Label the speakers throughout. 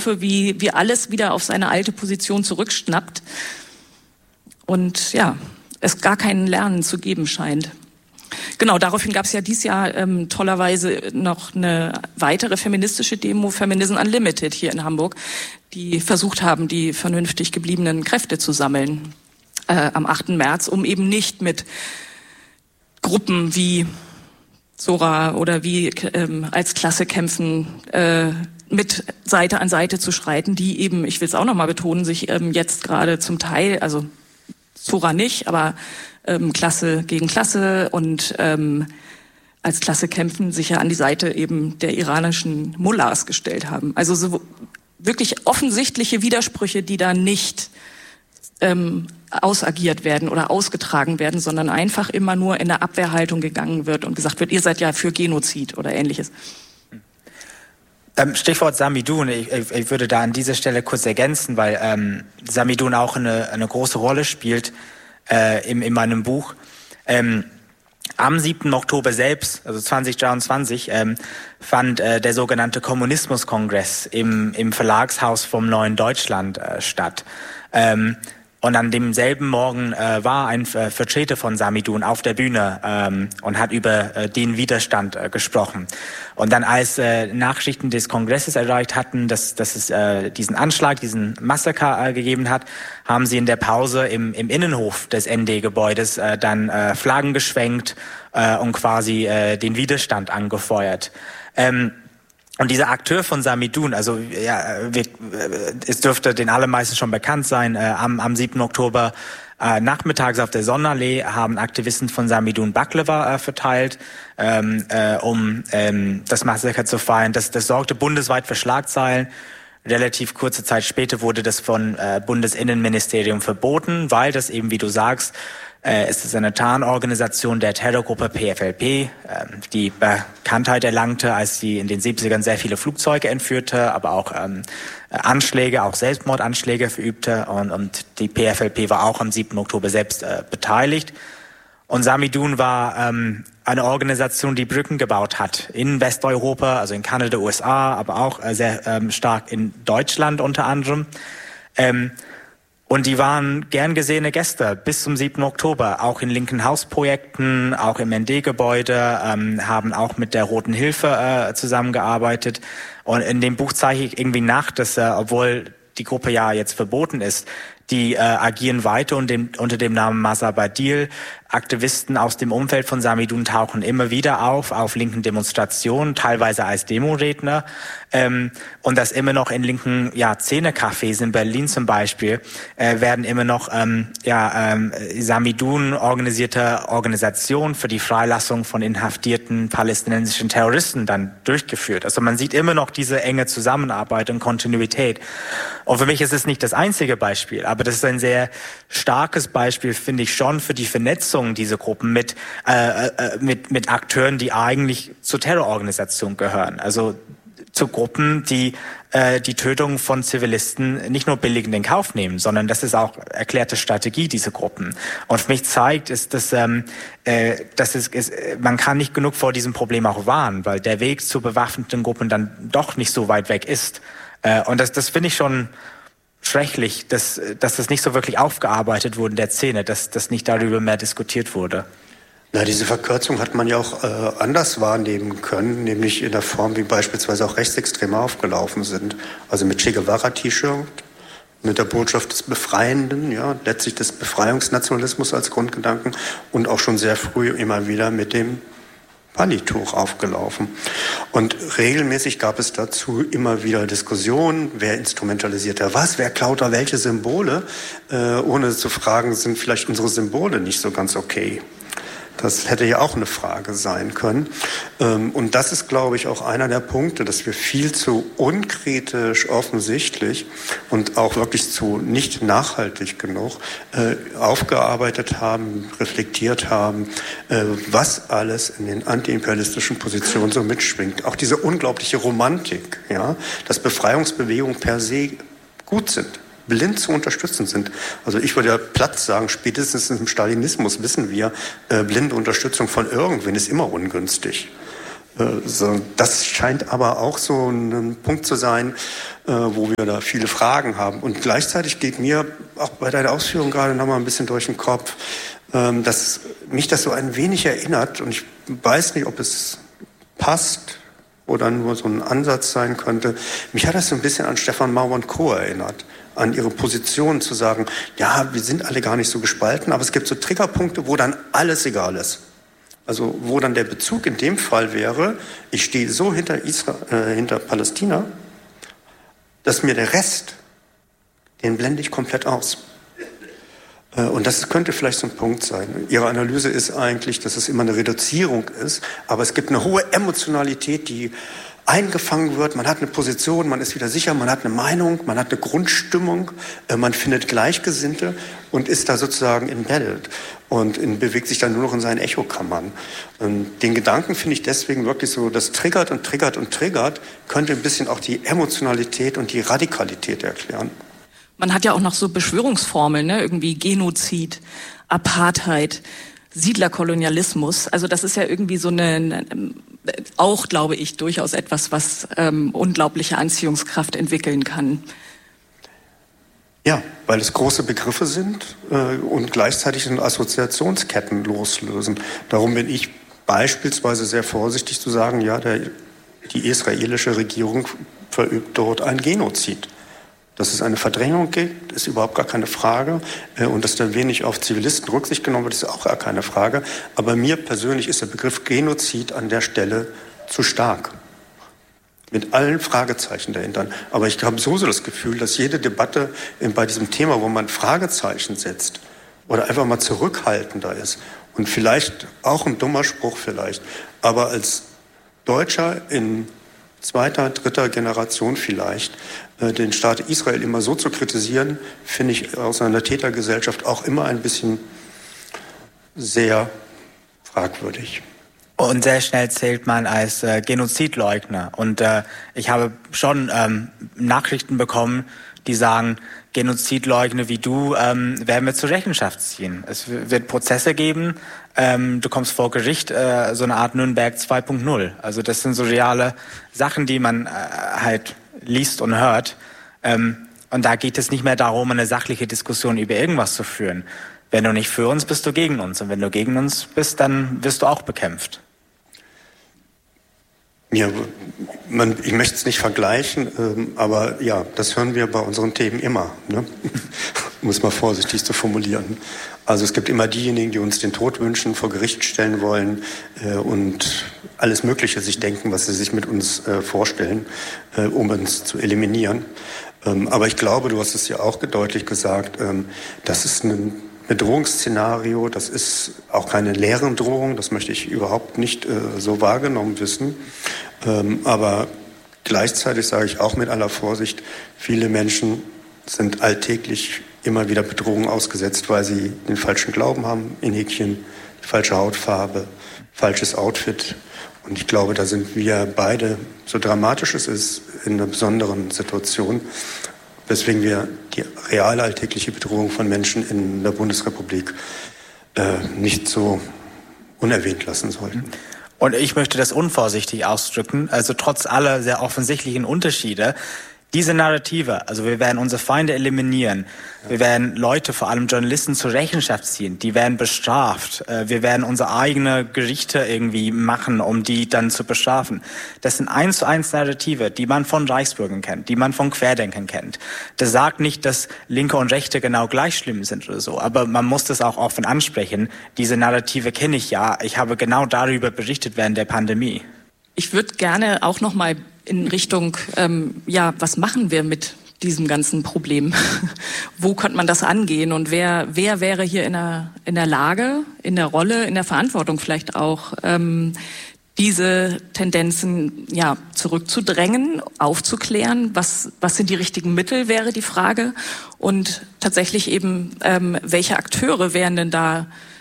Speaker 1: Strophe, wie alles wieder auf seine alte Position zurückschnappt und ja, es gar kein Lernen zu geben scheint. Genau, daraufhin gab es ja dieses Jahr tollerweise noch eine weitere feministische Demo, Feminism Unlimited hier in Hamburg, die versucht haben, die vernünftig gebliebenen Kräfte zu sammeln am 8. März, um eben nicht mit Gruppen wie Zora oder wie als Klasse kämpfen, mit Seite an Seite zu schreiten, die eben, ich will es auch nochmal betonen, sich jetzt gerade zum Teil, also Zora nicht, aber Klasse gegen Klasse und als Klasse kämpfen, sich ja an die Seite eben der iranischen Mullahs gestellt haben. Also so wirklich offensichtliche Widersprüche, die da nicht ausagiert werden oder ausgetragen werden, sondern einfach immer nur in der Abwehrhaltung gegangen wird und gesagt wird, ihr seid ja für Genozid oder Ähnliches.
Speaker 2: Stichwort Samidun, ich würde da an dieser Stelle kurz ergänzen, weil Samidun auch eine große Rolle spielt in meinem Buch. Am 7. Oktober selbst, also 2023, fand der sogenannte Kommunismuskongress im Verlagshaus vom Neuen Deutschland statt. Und an demselben Morgen war ein Vertreter von Samidun auf der Bühne und hat über den Widerstand gesprochen. Und dann, als Nachrichten des Kongresses erreicht hatten, dass es diesen Anschlag, diesen Massaker gegeben hat, haben sie in der Pause im Innenhof des ND-Gebäudes dann Flaggen geschwenkt und quasi den Widerstand angefeuert. Und dieser Akteur von Samidun, also ja, es dürfte den allermeisten schon bekannt sein, am 7. Oktober nachmittags auf der Sonnenallee haben Aktivisten von Samidun Baklava verteilt, um das Massaker zu feiern. Das sorgte bundesweit für Schlagzeilen. Relativ kurze Zeit später wurde das von Bundesinnenministerium verboten, weil das eben, wie du sagst, es ist eine Tarnorganisation der Terrorgruppe PFLP, die Bekanntheit erlangte, als sie in den 70ern sehr viele Flugzeuge entführte, aber auch Anschläge, auch Selbstmordanschläge verübte. Und die PFLP war auch am 7. Oktober selbst beteiligt. Und Samidun war eine Organisation, die Brücken gebaut hat in Westeuropa, also in Kanada, USA, aber auch sehr stark in Deutschland unter anderem. Und die waren gern gesehene Gäste bis zum 7. Oktober, auch in linken Hausprojekten, auch im ND-Gebäude, haben auch mit der Roten Hilfe zusammengearbeitet. Und in dem Buch zeige ich irgendwie nach, dass, obwohl die Gruppe ja jetzt verboten ist, die agieren weiter unter dem Namen Mazar Badil. Aktivisten aus dem Umfeld von Samidun tauchen immer wieder auf linken Demonstrationen, teilweise als Demoredner. Und das immer noch in linken Szenecafés in Berlin zum Beispiel werden immer noch Samidun organisierte Organisationen für die Freilassung von inhaftierten palästinensischen Terroristen dann durchgeführt. Also man sieht immer noch diese enge Zusammenarbeit und Kontinuität. Und für mich ist es nicht das einzige Beispiel, aber das ist ein sehr starkes Beispiel, finde ich schon, für die Vernetzung dieser Gruppen mit Akteuren, die eigentlich zur Terrororganisation gehören. Also zu Gruppen, die die Tötung von Zivilisten nicht nur billigend in Kauf nehmen, sondern das ist auch erklärte Strategie dieser Gruppen. Und für mich zeigt, man kann nicht genug vor diesem Problem auch warnen, weil der Weg zu bewaffneten Gruppen dann doch nicht so weit weg ist. Und das finde ich schon schrecklich, dass das nicht so wirklich aufgearbeitet wurde in der Szene, dass das nicht darüber mehr diskutiert wurde.
Speaker 3: Na, diese Verkürzung hat man ja auch anders wahrnehmen können, nämlich in der Form, wie beispielsweise auch Rechtsextreme aufgelaufen sind. Also mit Che Guevara-T-Shirt, mit der Botschaft des Befreienden, ja, letztlich des Befreiungsnationalismus als Grundgedanken und auch schon sehr früh immer wieder mit dem Bandituch aufgelaufen. Und regelmäßig gab es dazu immer wieder Diskussionen, wer instrumentalisiert da was, wer klaut da welche Symbole, ohne zu fragen, sind vielleicht unsere Symbole nicht so ganz okay. Das hätte ja auch eine Frage sein können. Und das ist, glaube ich, auch einer der Punkte, dass wir viel zu unkritisch offensichtlich und auch wirklich zu nicht nachhaltig genug aufgearbeitet haben, reflektiert haben, was alles in den antiimperialistischen Positionen so mitschwingt. Auch diese unglaubliche Romantik, ja, dass Befreiungsbewegungen per se gut sind, blind zu unterstützen sind. Also ich würde ja platt sagen, spätestens im Stalinismus wissen wir, blinde Unterstützung von irgendwen ist immer ungünstig. Das scheint aber auch so ein Punkt zu sein, wo wir da viele Fragen haben. Und gleichzeitig geht mir auch bei deiner Ausführung gerade noch mal ein bisschen durch den Kopf, dass mich das so ein wenig erinnert, und ich weiß nicht, ob es passt oder nur so ein Ansatz sein könnte. Mich hat das so ein bisschen an Stefan Mau und Co. erinnert, an ihre Position zu sagen, ja, wir sind alle gar nicht so gespalten, aber es gibt so Triggerpunkte, wo dann alles egal ist. Also wo dann der Bezug in dem Fall wäre, ich stehe so hinter Palästina, dass mir der Rest, den blende ich komplett aus. Und das könnte vielleicht so ein Punkt sein. Ihre Analyse ist eigentlich, dass es immer eine Reduzierung ist, aber es gibt eine hohe Emotionalität, die eingefangen wird. Man hat eine Position, man ist wieder sicher, man hat eine Meinung, man hat eine Grundstimmung, man findet Gleichgesinnte und ist da sozusagen embedded und bewegt sich dann nur noch in seinen Echokammern. Den Gedanken finde ich deswegen wirklich so, das triggert und triggert und triggert, könnte ein bisschen auch die Emotionalität und die Radikalität erklären.
Speaker 1: Man hat ja auch noch so Beschwörungsformeln, ne? Irgendwie Genozid, Apartheid, Siedlerkolonialismus. Also das ist ja irgendwie so auch, glaube ich, durchaus etwas, was unglaubliche Anziehungskraft entwickeln kann.
Speaker 3: Ja, weil es große Begriffe sind und gleichzeitig in Assoziationsketten loslösen. Darum bin ich beispielsweise sehr vorsichtig zu sagen, ja, die israelische Regierung verübt dort ein Genozid. Dass es eine Verdrängung gibt, ist überhaupt gar keine Frage. Und dass da wenig auf Zivilisten Rücksicht genommen wird, ist auch gar keine Frage. Aber mir persönlich ist der Begriff Genozid an der Stelle zu stark. Mit allen Fragezeichen dahinter. Aber ich habe so das Gefühl, dass jede Debatte bei diesem Thema, wo man Fragezeichen setzt oder einfach mal zurückhaltender ist und vielleicht auch ein dummer Spruch vielleicht, aber als Deutscher in zweiter, dritter Generation vielleicht, den Staat Israel immer so zu kritisieren, finde ich aus einer Tätergesellschaft auch immer ein bisschen sehr fragwürdig.
Speaker 2: Und sehr schnell zählt man als Genozidleugner. Und ich habe schon Nachrichten bekommen, die sagen, Genozidleugner wie du werden wir zur Rechenschaft ziehen. Es wird Prozesse geben, du kommst vor Gericht, so eine Art Nürnberg 2.0. Also das sind so reale Sachen, die man halt liest und hört. Und da geht es nicht mehr darum, eine sachliche Diskussion über irgendwas zu führen. Wenn du nicht für uns bist, du gegen uns. Und wenn du gegen uns bist, dann wirst du auch bekämpft.
Speaker 3: Ja, ich möchte es nicht vergleichen, aber ja, das hören wir bei unseren Themen immer, ne? Um es mal vorsichtig zu formulieren. Also es gibt immer diejenigen, die uns den Tod wünschen, vor Gericht stellen wollen und alles Mögliche sich denken, was sie sich mit uns vorstellen, um uns zu eliminieren. Aber ich glaube, du hast es ja auch deutlich gesagt, das ist ein Bedrohungsszenario, das ist auch keine leeren Drohung, das möchte ich überhaupt nicht so wahrgenommen wissen. Aber gleichzeitig sage ich auch mit aller Vorsicht, viele Menschen sind alltäglich immer wieder Bedrohungen ausgesetzt, weil sie den falschen Glauben haben, in Häkchen, die falsche Hautfarbe, falsches Outfit. Und ich glaube, da sind wir beide, so dramatisch es ist, in einer besonderen Situation, weswegen wir die reale alltägliche Bedrohung von Menschen in der Bundesrepublik nicht so unerwähnt lassen sollten.
Speaker 2: Und ich möchte das unvorsichtig ausdrücken, also trotz aller sehr offensichtlichen Unterschiede, diese Narrative, also wir werden unsere Feinde eliminieren, wir werden Leute, vor allem Journalisten, zur Rechenschaft ziehen, die werden bestraft, wir werden unsere eigenen Gerichte irgendwie machen, um die dann zu bestrafen. Das sind 1:1 Narrative, die man von Reichsbürgern kennt, die man von Querdenkern kennt. Das sagt nicht, dass Linke und Rechte genau gleich schlimm sind oder so, aber man muss das auch offen ansprechen. Diese Narrative kenne ich ja, ich habe genau darüber berichtet während der Pandemie.
Speaker 1: Ich würde gerne auch noch mal in Richtung, was machen wir mit diesem ganzen Problem? Wo könnte man das angehen? Und wer wäre hier in der Lage, in der Rolle, in der Verantwortung vielleicht auch, diese Tendenzen zurückzudrängen, aufzuklären? Was sind die richtigen Mittel, wäre die Frage. Und tatsächlich eben, welche Akteure wären denn da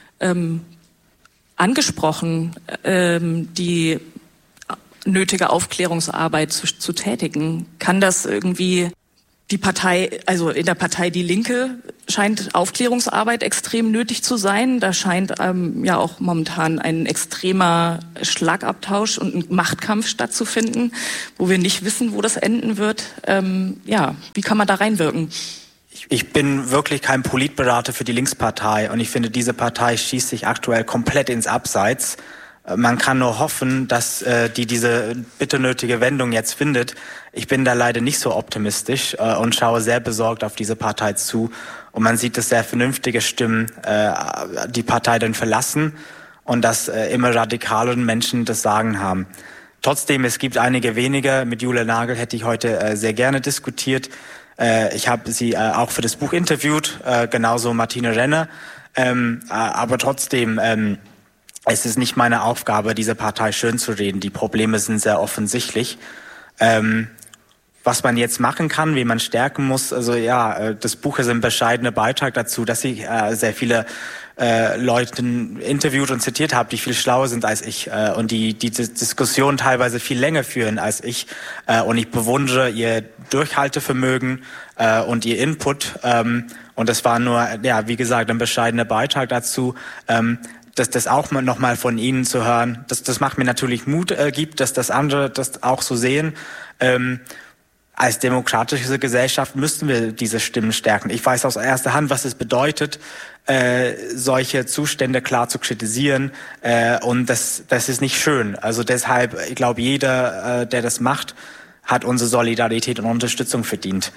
Speaker 1: angesprochen, die nötige Aufklärungsarbeit zu tätigen? Kann das irgendwie Die Partei, also in der Partei Die Linke scheint Aufklärungsarbeit extrem nötig zu sein. Da scheint ja auch momentan ein extremer Schlagabtausch und ein Machtkampf stattzufinden, wo wir nicht wissen, wo das enden wird. Wie kann man da reinwirken?
Speaker 2: Ich bin wirklich kein Politberater für die Linkspartei und ich finde, diese Partei schießt sich aktuell komplett ins Abseits. Man kann nur hoffen, dass die diese bitter nötige Wendung jetzt findet. Ich bin da leider nicht so optimistisch und schaue sehr besorgt auf diese Partei zu. Und man sieht, dass sehr vernünftige Stimmen die Partei dann verlassen und dass immer radikaleren Menschen das Sagen haben. Trotzdem, es gibt einige wenige. Mit Julia Nagel hätte ich heute sehr gerne diskutiert. Ich habe sie auch für das Buch interviewt, genauso Martine Renner. Aber trotzdem... Es ist nicht meine Aufgabe, diese Partei schön zu reden. Die Probleme sind sehr offensichtlich. Was man jetzt machen kann, wie man stärken muss, das Buch ist ein bescheidener Beitrag dazu, dass ich sehr viele Leute interviewt und zitiert habe, die viel schlauer sind als ich und die Diskussion teilweise viel länger führen als ich. Und ich bewundere ihr Durchhaltevermögen und ihr Input. Und das war nur, wie gesagt, ein bescheidener Beitrag dazu. Das auch nochmal von Ihnen zu hören, das macht mir natürlich Mut gibt, dass das andere das auch so sehen. Als demokratische Gesellschaft müssten wir diese Stimmen stärken. Ich weiß aus erster Hand, was es bedeutet, solche Zustände klar zu kritisieren. Und das ist nicht schön. Also deshalb, ich glaube, jeder, der das macht, hat unsere Solidarität und Unterstützung verdient.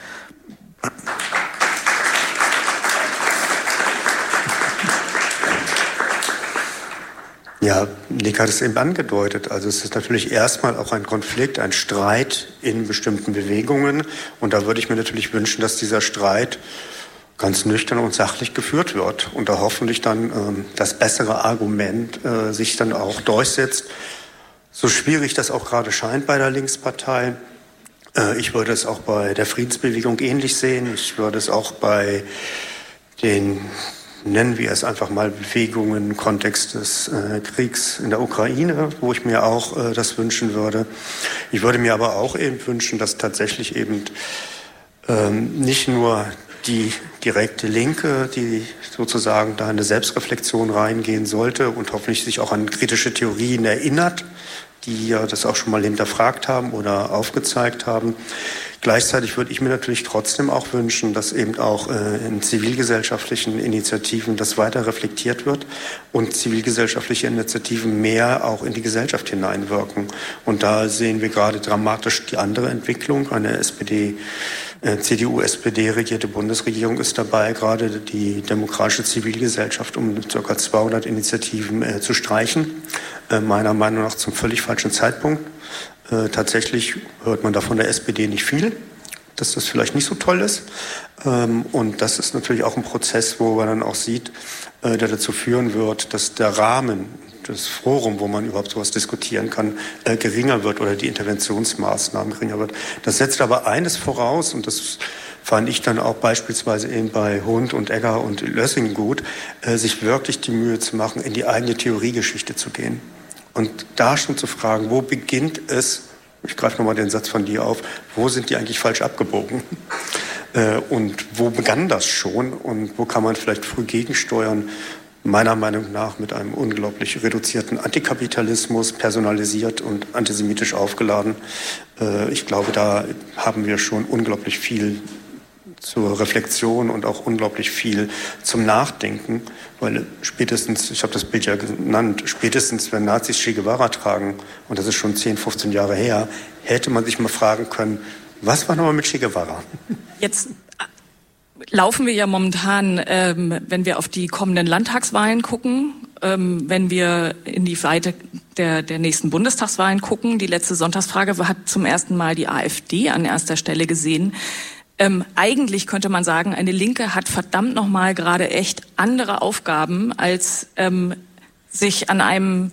Speaker 3: Ja, Nick hat es eben angedeutet. Also es ist natürlich erstmal auch ein Konflikt, ein Streit in bestimmten Bewegungen. Und da würde ich mir natürlich wünschen, dass dieser Streit ganz nüchtern und sachlich geführt wird. Und da hoffentlich dann das bessere Argument sich dann auch durchsetzt. So schwierig das auch gerade scheint bei der Linkspartei. Ich würde es auch bei der Friedensbewegung ähnlich sehen. Ich würde es auch bei den... nennen wir es einfach mal Bewegungen im Kontext des Kriegs in der Ukraine, wo ich mir auch das wünschen würde. Ich würde mir aber auch eben wünschen, dass tatsächlich eben nicht nur die direkte Linke, die sozusagen da in eine Selbstreflexion reingehen sollte und hoffentlich sich auch an kritische Theorien erinnert, die ja das auch schon mal hinterfragt haben oder aufgezeigt haben. Gleichzeitig würde ich mir natürlich trotzdem auch wünschen, dass eben auch in zivilgesellschaftlichen Initiativen das weiter reflektiert wird und zivilgesellschaftliche Initiativen mehr auch in die Gesellschaft hineinwirken. Und da sehen wir gerade dramatisch die andere Entwicklung. Eine CDU-SPD regierte Bundesregierung ist dabei, gerade die demokratische Zivilgesellschaft um ca. 200 Initiativen zu streichen. Meiner Meinung nach zum völlig falschen Zeitpunkt. Tatsächlich hört man da von der SPD nicht viel, dass das vielleicht nicht so toll ist. Und das ist natürlich auch ein Prozess, wo man dann auch sieht, der dazu führen wird, dass der Rahmen, das Forum, wo man überhaupt sowas diskutieren kann, geringer wird oder die Interventionsmaßnahmen geringer wird. Das setzt aber eines voraus, und das fand ich dann auch beispielsweise eben bei Hund und Egger und Lössing gut, sich wirklich die Mühe zu machen, in die eigene Theoriegeschichte zu gehen. Und da schon zu fragen, wo beginnt es, ich greife nochmal den Satz von dir auf, wo sind die eigentlich falsch abgebogen? Und wo begann das schon? Und wo kann man vielleicht früh gegensteuern? Meiner Meinung nach mit einem unglaublich reduzierten Antikapitalismus, personalisiert und antisemitisch aufgeladen. Ich glaube, da haben wir schon unglaublich viel zur Reflexion und auch unglaublich viel zum Nachdenken, weil spätestens, ich habe das Bild ja genannt, spätestens wenn Nazis Che Guevara tragen, und das ist schon 10, 15 Jahre her, hätte man sich mal fragen können, was war nochmal mit Che Guevara?
Speaker 1: Jetzt laufen wir ja momentan, wenn wir auf die kommenden Landtagswahlen gucken, wenn wir in die Weite der nächsten Bundestagswahlen gucken. Die letzte Sonntagsfrage hat zum ersten Mal die AfD an erster Stelle gesehen. Eigentlich könnte man sagen, eine Linke hat verdammt nochmal gerade echt andere Aufgaben, als sich an einem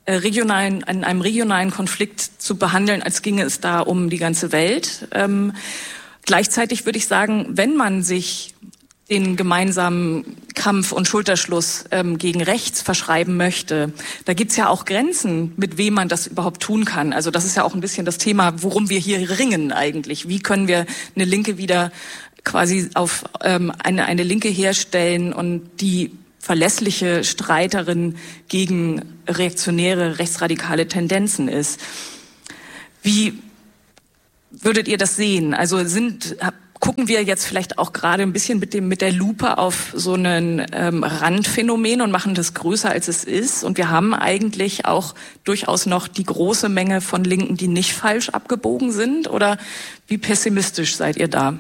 Speaker 1: regionalen Konflikt zu behandeln, als ginge es da um die ganze Welt. Gleichzeitig würde ich sagen, wenn man sich den gemeinsamen Kampf und Schulterschluss gegen rechts verschreiben möchte, da gibt's ja auch Grenzen, mit wem man das überhaupt tun kann. Also das ist ja auch ein bisschen das Thema, worum wir hier ringen eigentlich. Wie können wir eine Linke wieder quasi auf eine Linke herstellen und die verlässliche Streiterin gegen reaktionäre, rechtsradikale Tendenzen ist. Wie würdet ihr das sehen? Also gucken wir jetzt vielleicht auch gerade ein bisschen mit der Lupe auf so einen Randphänomen und machen das größer, als es ist. Und wir haben eigentlich auch durchaus noch die große Menge von Linken, die nicht falsch abgebogen sind. Oder wie pessimistisch seid ihr da?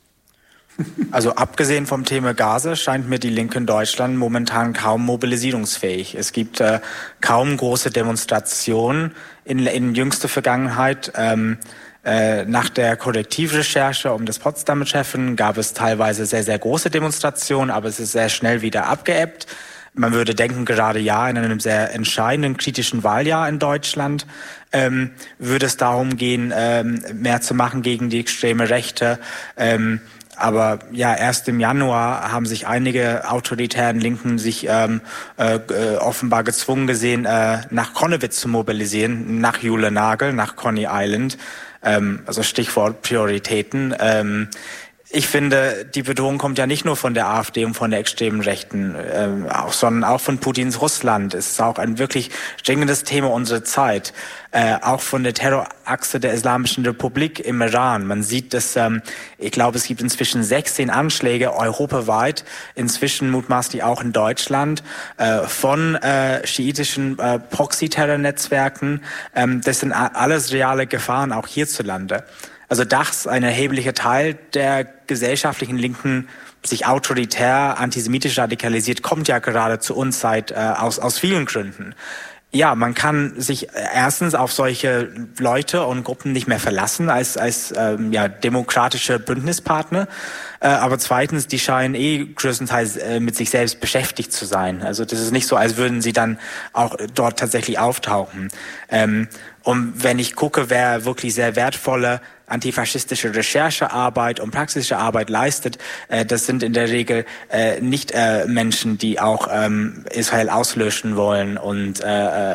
Speaker 2: Also abgesehen vom Thema Gaza scheint mir die Linke in Deutschland momentan kaum mobilisierungsfähig. Es gibt kaum große Demonstrationen in jüngster Vergangenheit. Nach der Korrektivrecherche um das Potsdamer Treffen gab es teilweise sehr, sehr große Demonstrationen, aber es ist sehr schnell wieder abgeebbt. Man würde denken, gerade in einem sehr entscheidenden, kritischen Wahljahr in Deutschland würde es darum gehen, mehr zu machen gegen die extreme Rechte. Aber ja, erst im Januar haben sich einige autoritären Linken sich offenbar gezwungen gesehen, nach Konnewitz zu mobilisieren, nach Jule Nagel, nach Coney Island. Also Stichwort Prioritäten. Ich finde, die Bedrohung kommt ja nicht nur von der AfD und von der extremen Rechten, sondern auch von Putins Russland. Es ist auch ein wirklich dringendes Thema unserer Zeit. Auch von der Terrorachse der Islamischen Republik im Iran. Man sieht, dass ich glaube, es gibt inzwischen 16 Anschläge europaweit, inzwischen mutmaßlich auch in Deutschland, von schiitischen Proxy-Terror-Netzwerken. Das sind alles reale Gefahren, auch hierzulande. Also dass ein erheblicher Teil der gesellschaftlichen Linken sich autoritär, antisemitisch radikalisiert, kommt ja gerade zur Unzeit aus vielen Gründen. Ja, man kann sich erstens auf solche Leute und Gruppen nicht mehr verlassen als demokratische Bündnispartner. Aber zweitens, die scheinen größtenteils mit sich selbst beschäftigt zu sein. Also das ist nicht so, als würden sie dann auch dort tatsächlich auftauchen. Und wenn ich gucke, wer wirklich sehr wertvolle antifaschistische Recherchearbeit und praxische Arbeit leistet, das sind in der Regel nicht Menschen, die auch Israel auslöschen wollen und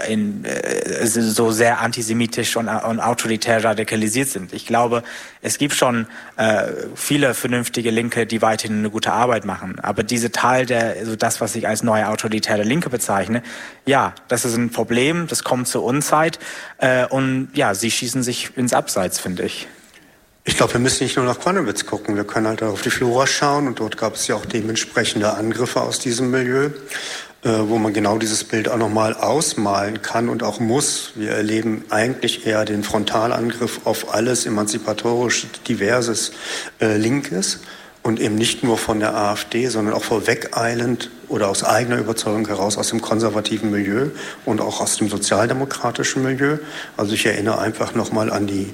Speaker 2: so sehr antisemitisch und autoritär radikalisiert sind. Ich glaube, es gibt schon viele vernünftige Linke, die weiterhin eine gute Arbeit machen. Aber diese Teil das, was ich als neue autoritäre Linke bezeichne, ja, das ist ein Problem, das kommt zur Unzeit und ja, sie schießen sich ins Abseits, finde ich.
Speaker 3: Ich glaube, wir müssen nicht nur nach Konnewitz gucken, wir können halt auf die Flora schauen und dort gab es ja auch dementsprechende Angriffe aus diesem Milieu, wo man genau dieses Bild auch nochmal ausmalen kann und auch muss. Wir erleben eigentlich eher den Frontalangriff auf alles emanzipatorisch diverses Linkes und eben nicht nur von der AfD, sondern auch vorwegeilend oder aus eigener Überzeugung heraus aus dem konservativen Milieu und auch aus dem sozialdemokratischen Milieu. Also ich erinnere einfach nochmal an die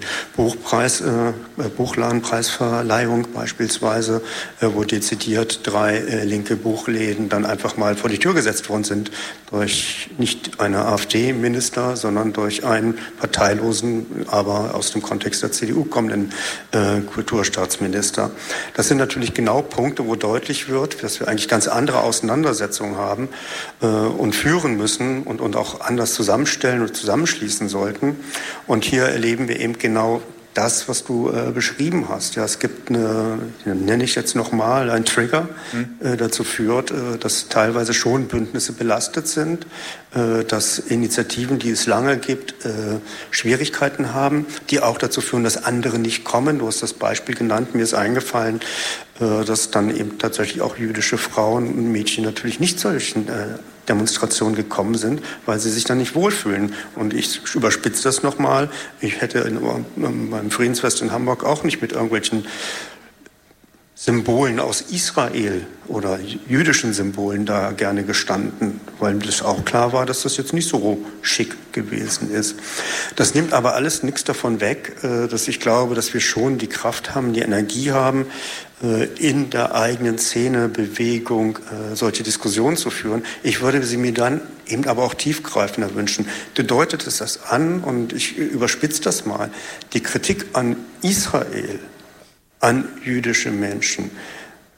Speaker 3: Buchladenpreisverleihung beispielsweise, wo dezidiert 3 linke Buchläden dann einfach mal vor die Tür gesetzt worden sind durch nicht einen AfD-Minister, sondern durch einen parteilosen, aber aus dem Kontext der CDU kommenden Kulturstaatsminister. Das sind natürlich genau Punkte, wo deutlich wird, dass wir eigentlich ganz andere Auseinandersetzungen haben und führen müssen und auch anders zusammenstellen und zusammenschließen sollten. Und hier erleben wir eben genau das, was du beschrieben hast. Ja, es gibt nenne ich jetzt nochmal, ein Trigger, dazu führt, dass teilweise schon Bündnisse belastet sind, dass Initiativen, die es lange gibt, Schwierigkeiten haben, die auch dazu führen, dass andere nicht kommen. Du hast das Beispiel genannt, mir ist eingefallen, dass dann eben tatsächlich auch jüdische Frauen und Mädchen natürlich nicht solchen Demonstrationen gekommen sind, weil sie sich dann nicht wohlfühlen. Und ich überspitze das nochmal. Ich hätte beim Friedensfest in Hamburg auch nicht mit irgendwelchen Symbolen aus Israel oder jüdischen Symbolen da gerne gestanden, weil das auch klar war, dass das jetzt nicht so schick gewesen ist. Das nimmt aber alles nichts davon weg, dass ich glaube, dass wir schon die Kraft haben, die Energie haben, in der eigenen Szene, Bewegung, solche Diskussionen zu führen. Ich würde sie mir dann eben aber auch tiefgreifender wünschen. Bedeutet es das an, und ich überspitze das mal, die Kritik an Israel, an jüdische Menschen,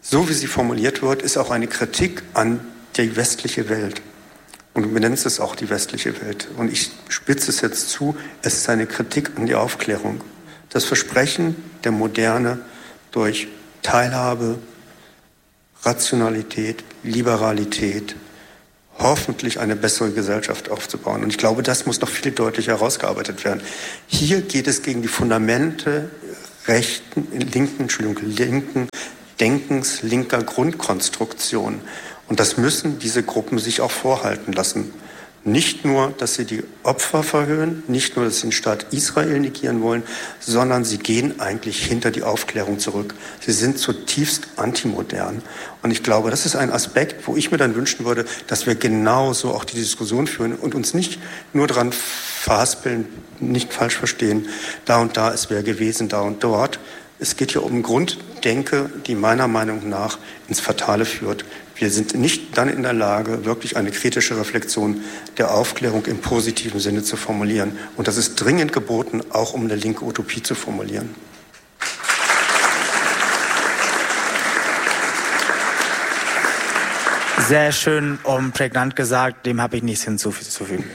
Speaker 3: so wie sie formuliert wird, ist auch eine Kritik an die westliche Welt. Und du benennst es auch die westliche Welt. Und ich spitze es jetzt zu, es ist eine Kritik an die Aufklärung. Das Versprechen der Moderne durch Teilhabe, Rationalität, Liberalität, hoffentlich eine bessere Gesellschaft aufzubauen. Und ich glaube, das muss noch viel deutlicher herausgearbeitet werden. Hier geht es gegen die Fundamente linken Denkens, linker Grundkonstruktion. Und das müssen diese Gruppen sich auch vorhalten lassen. Nicht nur, dass sie die Opfer verhöhnen, nicht nur, dass sie den Staat Israel negieren wollen, sondern sie gehen eigentlich hinter die Aufklärung zurück. Sie sind zutiefst antimodern. Und ich glaube, das ist ein Aspekt, wo ich mir dann wünschen würde, dass wir genauso auch die Diskussion führen und uns nicht nur daran verhaspeln, nicht falsch verstehen, da und da, es wäre gewesen, da und dort. Es geht hier um Grunddenke, die meiner Meinung nach ins Fatale führt. Wir sind nicht dann in der Lage, wirklich eine kritische Reflexion der Aufklärung im positiven Sinne zu formulieren. Und das ist dringend geboten, auch um eine linke Utopie zu formulieren.
Speaker 2: Sehr schön und prägnant gesagt, dem habe ich nichts hinzuzufügen.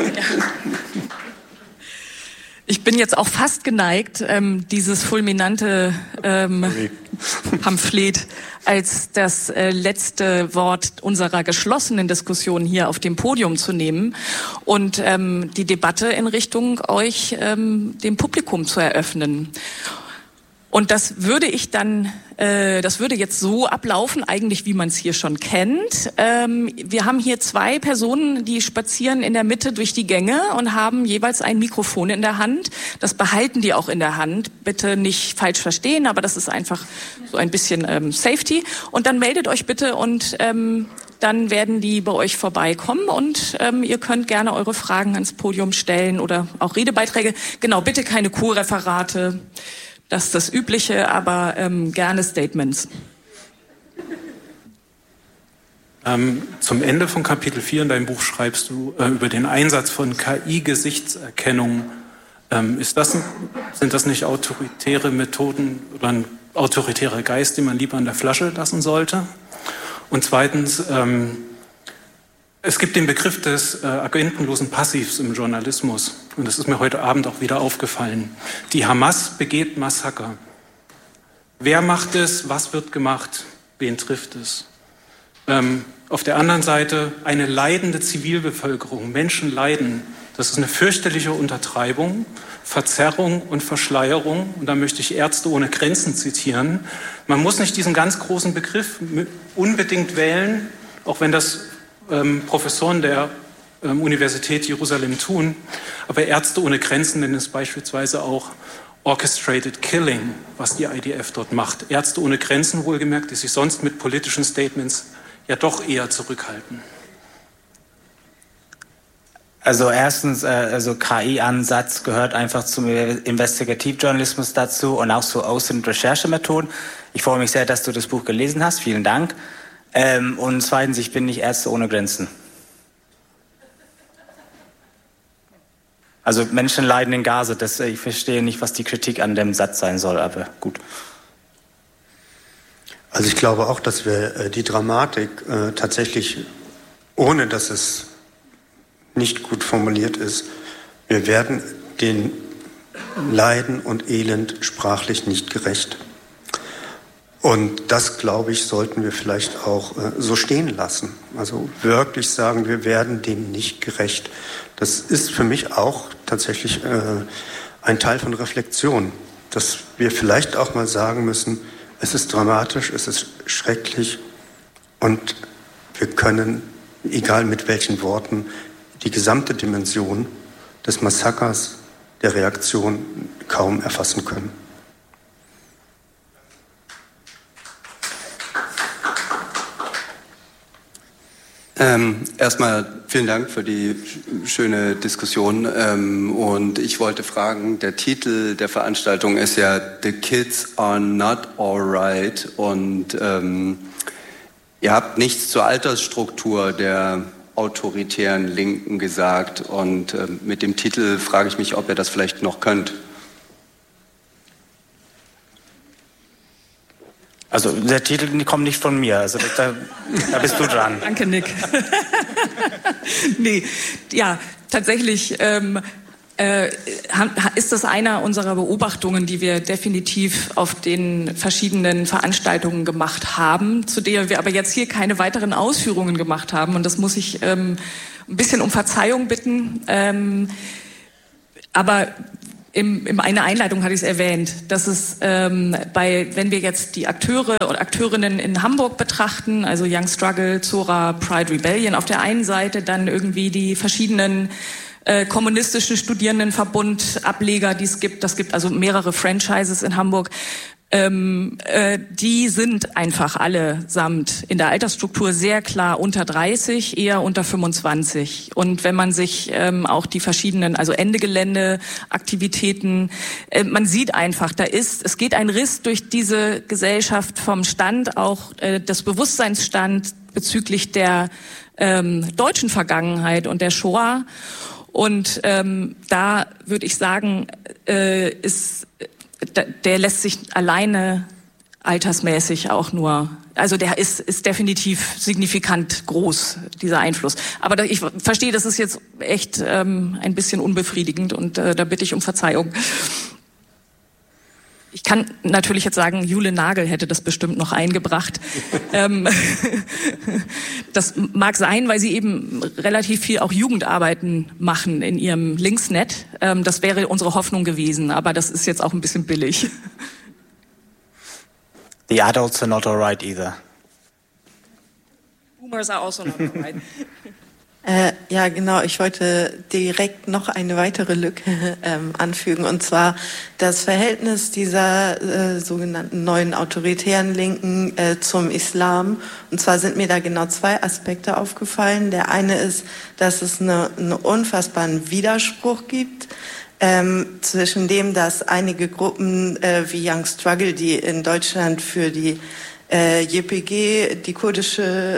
Speaker 1: Ich bin jetzt auch fast geneigt, dieses fulminante Pamphlet als das letzte Wort unserer geschlossenen Diskussion hier auf dem Podium zu nehmen und die Debatte in Richtung euch, dem Publikum, zu eröffnen. Und das würde jetzt so ablaufen, eigentlich wie man es hier schon kennt. Wir haben hier zwei Personen, die spazieren in der Mitte durch die Gänge und haben jeweils ein Mikrofon in der Hand. Das behalten die auch in der Hand. Bitte nicht falsch verstehen, aber das ist einfach so ein bisschen Safety. Und dann meldet euch bitte und dann werden die bei euch vorbeikommen und ihr könnt gerne eure Fragen ans Podium stellen oder auch Redebeiträge. Genau, bitte keine Co-Referate. Das ist das Übliche, aber gerne Statements.
Speaker 4: Zum Ende von Kapitel 4 in deinem Buch schreibst du über den Einsatz von KI-Gesichtserkennung. Sind das nicht autoritäre Methoden oder ein autoritärer Geist, den man lieber in der Flasche lassen sollte? Und zweitens, es gibt den Begriff des agentenlosen Passivs im Journalismus. Und das ist mir heute Abend auch wieder aufgefallen. Die Hamas begeht Massaker. Wer macht es? Was wird gemacht? Wen trifft es? Auf der anderen Seite eine leidende Zivilbevölkerung. Menschen leiden. Das ist eine fürchterliche Untertreibung, Verzerrung und Verschleierung. Und da möchte ich Ärzte ohne Grenzen zitieren. Man muss nicht diesen ganz großen Begriff unbedingt wählen, auch wenn das Professoren der Universität Jerusalem tun. Aber Ärzte ohne Grenzen nennen es beispielsweise auch Orchestrated Killing, was die IDF dort macht. Ärzte ohne Grenzen wohlgemerkt, die sich sonst mit politischen Statements ja doch eher zurückhalten.
Speaker 2: Also erstens, also KI-Ansatz gehört einfach zum Investigativjournalismus dazu und auch zu Aus- und Recherchemethoden. Ich freue mich sehr, dass du das Buch gelesen hast. Vielen Dank. Und zweitens, ich bin nicht Ärzte ohne Grenzen. Also Menschen leiden in Gaza. Ich verstehe nicht, was die Kritik an dem Satz sein soll, aber gut.
Speaker 3: Also ich glaube auch, dass wir die Dramatik tatsächlich, ohne dass es nicht gut formuliert ist, wir werden den Leiden und Elend sprachlich nicht gerecht. Und das, glaube ich, sollten wir vielleicht auch so stehen lassen. Also wirklich sagen, wir werden dem nicht gerecht. Das ist für mich auch tatsächlich ein Teil von Reflexion, dass wir vielleicht auch mal sagen müssen, es ist dramatisch, es ist schrecklich und wir können, egal mit welchen Worten, die gesamte Dimension des Massakers, der Reaktion kaum erfassen können.
Speaker 5: Erstmal vielen Dank für die schöne Diskussion. Und ich wollte fragen, der Titel der Veranstaltung ist ja The Kids Are Not Alright. Und ihr habt nichts zur Altersstruktur der autoritären Linken gesagt. Und mit dem Titel frage ich mich, ob ihr das vielleicht noch könnt.
Speaker 2: Also der Titel kommt nicht von mir, also da bist du dran.
Speaker 1: Danke, Nick. Nee, ja, tatsächlich ist das einer unserer Beobachtungen, die wir definitiv auf den verschiedenen Veranstaltungen gemacht haben, zu der wir aber jetzt hier keine weiteren Ausführungen gemacht haben. Und das muss ich ein bisschen um Verzeihung bitten. Aber in einer Einleitung hatte ich es erwähnt, dass es wenn wir jetzt die Akteure und Akteurinnen in Hamburg betrachten, also Young Struggle, Zora, Pride Rebellion auf der einen Seite, dann irgendwie die verschiedenen kommunistischen Studierendenverbund-Ableger, die es gibt. Das gibt also mehrere Franchises in Hamburg. Die sind einfach allesamt in der Altersstruktur sehr klar unter 30, eher unter 25. Und wenn man sich auch die verschiedenen, also Ende Gelände Aktivitäten, man sieht einfach, es geht ein Riss durch diese Gesellschaft vom Stand, auch des Bewusstseinsstand bezüglich der deutschen Vergangenheit und der Shoah. Und da würde ich sagen, der lässt sich alleine altersmäßig auch nur, also der ist definitiv signifikant groß, dieser Einfluss. Aber ich verstehe, das ist jetzt echt ein bisschen unbefriedigend und da bitte ich um Verzeihung. Ich kann natürlich jetzt sagen, Jule Nagel hätte das bestimmt noch eingebracht. Das mag sein, weil sie eben relativ viel auch Jugendarbeiten machen in ihrem Linksnet. Das wäre unsere Hoffnung gewesen, aber das ist jetzt auch ein bisschen billig.
Speaker 2: The adults are not alright either.
Speaker 1: Boomers are also not alright.
Speaker 6: Ja, genau. Ich wollte direkt noch eine weitere Lücke anfügen, und zwar das Verhältnis dieser sogenannten neuen autoritären Linken zum Islam. Und zwar sind mir da genau zwei Aspekte aufgefallen. Der eine ist, dass es einen unfassbaren Widerspruch gibt zwischen dem, dass einige Gruppen wie Young Struggle, die in Deutschland für die YPG, die kurdische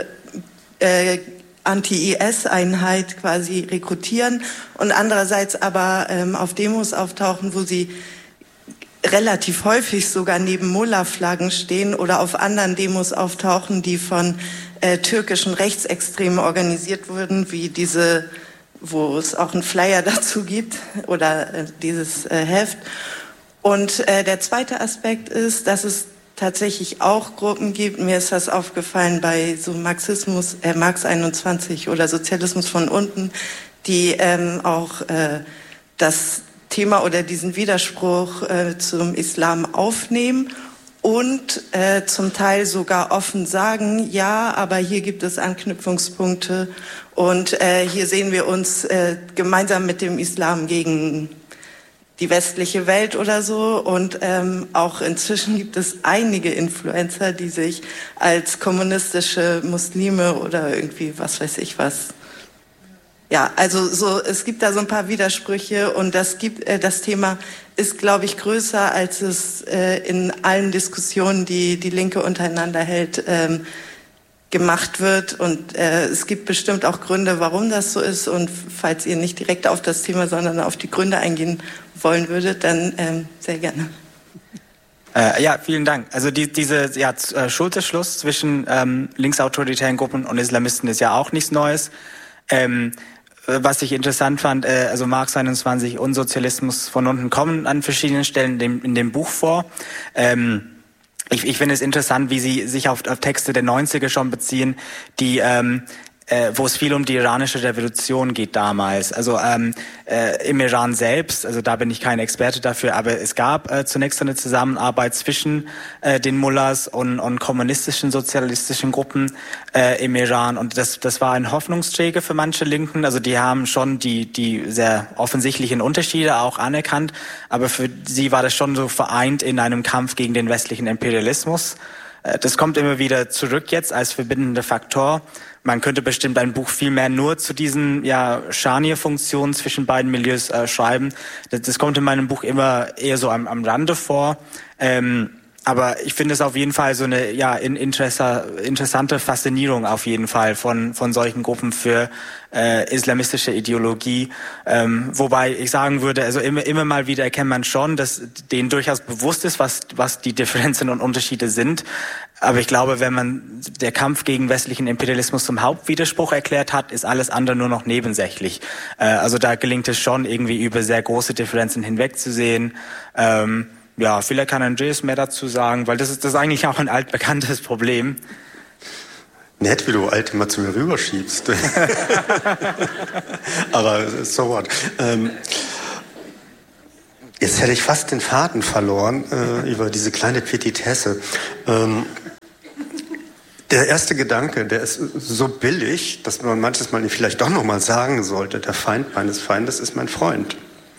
Speaker 6: Anti-IS-Einheit quasi rekrutieren und andererseits aber auf Demos auftauchen, wo sie relativ häufig sogar neben Mullah-Flaggen stehen oder auf anderen Demos auftauchen, die von türkischen Rechtsextremen organisiert wurden, wie diese, wo es auch einen Flyer dazu gibt oder dieses Heft. Und der zweite Aspekt ist, dass es tatsächlich auch Gruppen gibt, mir ist das aufgefallen bei so Marxismus, Marx 21 oder Sozialismus von unten, die auch das Thema oder diesen Widerspruch zum Islam aufnehmen und zum Teil sogar offen sagen, ja, aber hier gibt es Anknüpfungspunkte und hier sehen wir uns gemeinsam mit dem Islam gegen die westliche Welt oder so. Und auch inzwischen gibt es einige Influencer, die sich als kommunistische Muslime oder irgendwie was weiß ich was. Ja, also so, es gibt da so ein paar Widersprüche und das Thema ist, glaube ich, größer, als es in allen Diskussionen, die die Linke untereinander hält, gemacht wird. Und es gibt bestimmt auch Gründe, warum das so ist. Und falls ihr nicht direkt auf das Thema, sondern auf die Gründe eingehen wollen würdet, dann sehr gerne.
Speaker 2: Ja, vielen Dank. Also dieser Schulterschluss zwischen linksautoritären Gruppen und Islamisten ist ja auch nichts Neues. Was ich interessant fand, also Marx 21 und Sozialismus von unten kommen an verschiedenen Stellen in dem Buch vor. Ich finde es interessant, wie Sie sich auf Texte der 90er schon beziehen, die wo es viel um die iranische Revolution geht damals. Also im Iran selbst, also da bin ich kein Experte dafür, aber es gab zunächst eine Zusammenarbeit zwischen den Mullahs und kommunistischen, sozialistischen Gruppen im Iran. Und das war ein Hoffnungsträger für manche Linken. Also die haben schon die sehr offensichtlichen Unterschiede auch anerkannt, aber für sie war das schon so vereint in einem Kampf gegen den westlichen Imperialismus. Das kommt immer wieder zurück jetzt als verbindender Faktor. Man könnte bestimmt ein Buch viel mehr nur zu diesen Scharnierfunktionen zwischen beiden Milieus schreiben. Das kommt in meinem Buch immer eher so am Rande vor. Aber ich finde es auf jeden Fall so eine interessante Faszinierung auf jeden Fall von solchen Gruppen für islamistische Ideologie. Wobei ich sagen würde, also immer mal wieder erkennt man schon, dass denen durchaus bewusst ist, was die Differenzen und Unterschiede sind. Aber ich glaube, wenn man der Kampf gegen westlichen Imperialismus zum Hauptwiderspruch erklärt hat, ist alles andere nur noch nebensächlich. Also da gelingt es schon, irgendwie über sehr große Differenzen hinwegzusehen. Ja, vielleicht kann Andreas mehr dazu sagen, weil das ist eigentlich auch ein altbekanntes Problem.
Speaker 3: Nett, wie du alt immer zu mir rüberschiebst. Aber so what. Jetzt hätte ich fast den Faden verloren über diese kleine Petitesse. Der erste Gedanke, der ist so billig, dass man manches Mal vielleicht doch noch mal sagen sollte, der Feind meines Feindes ist mein Freund.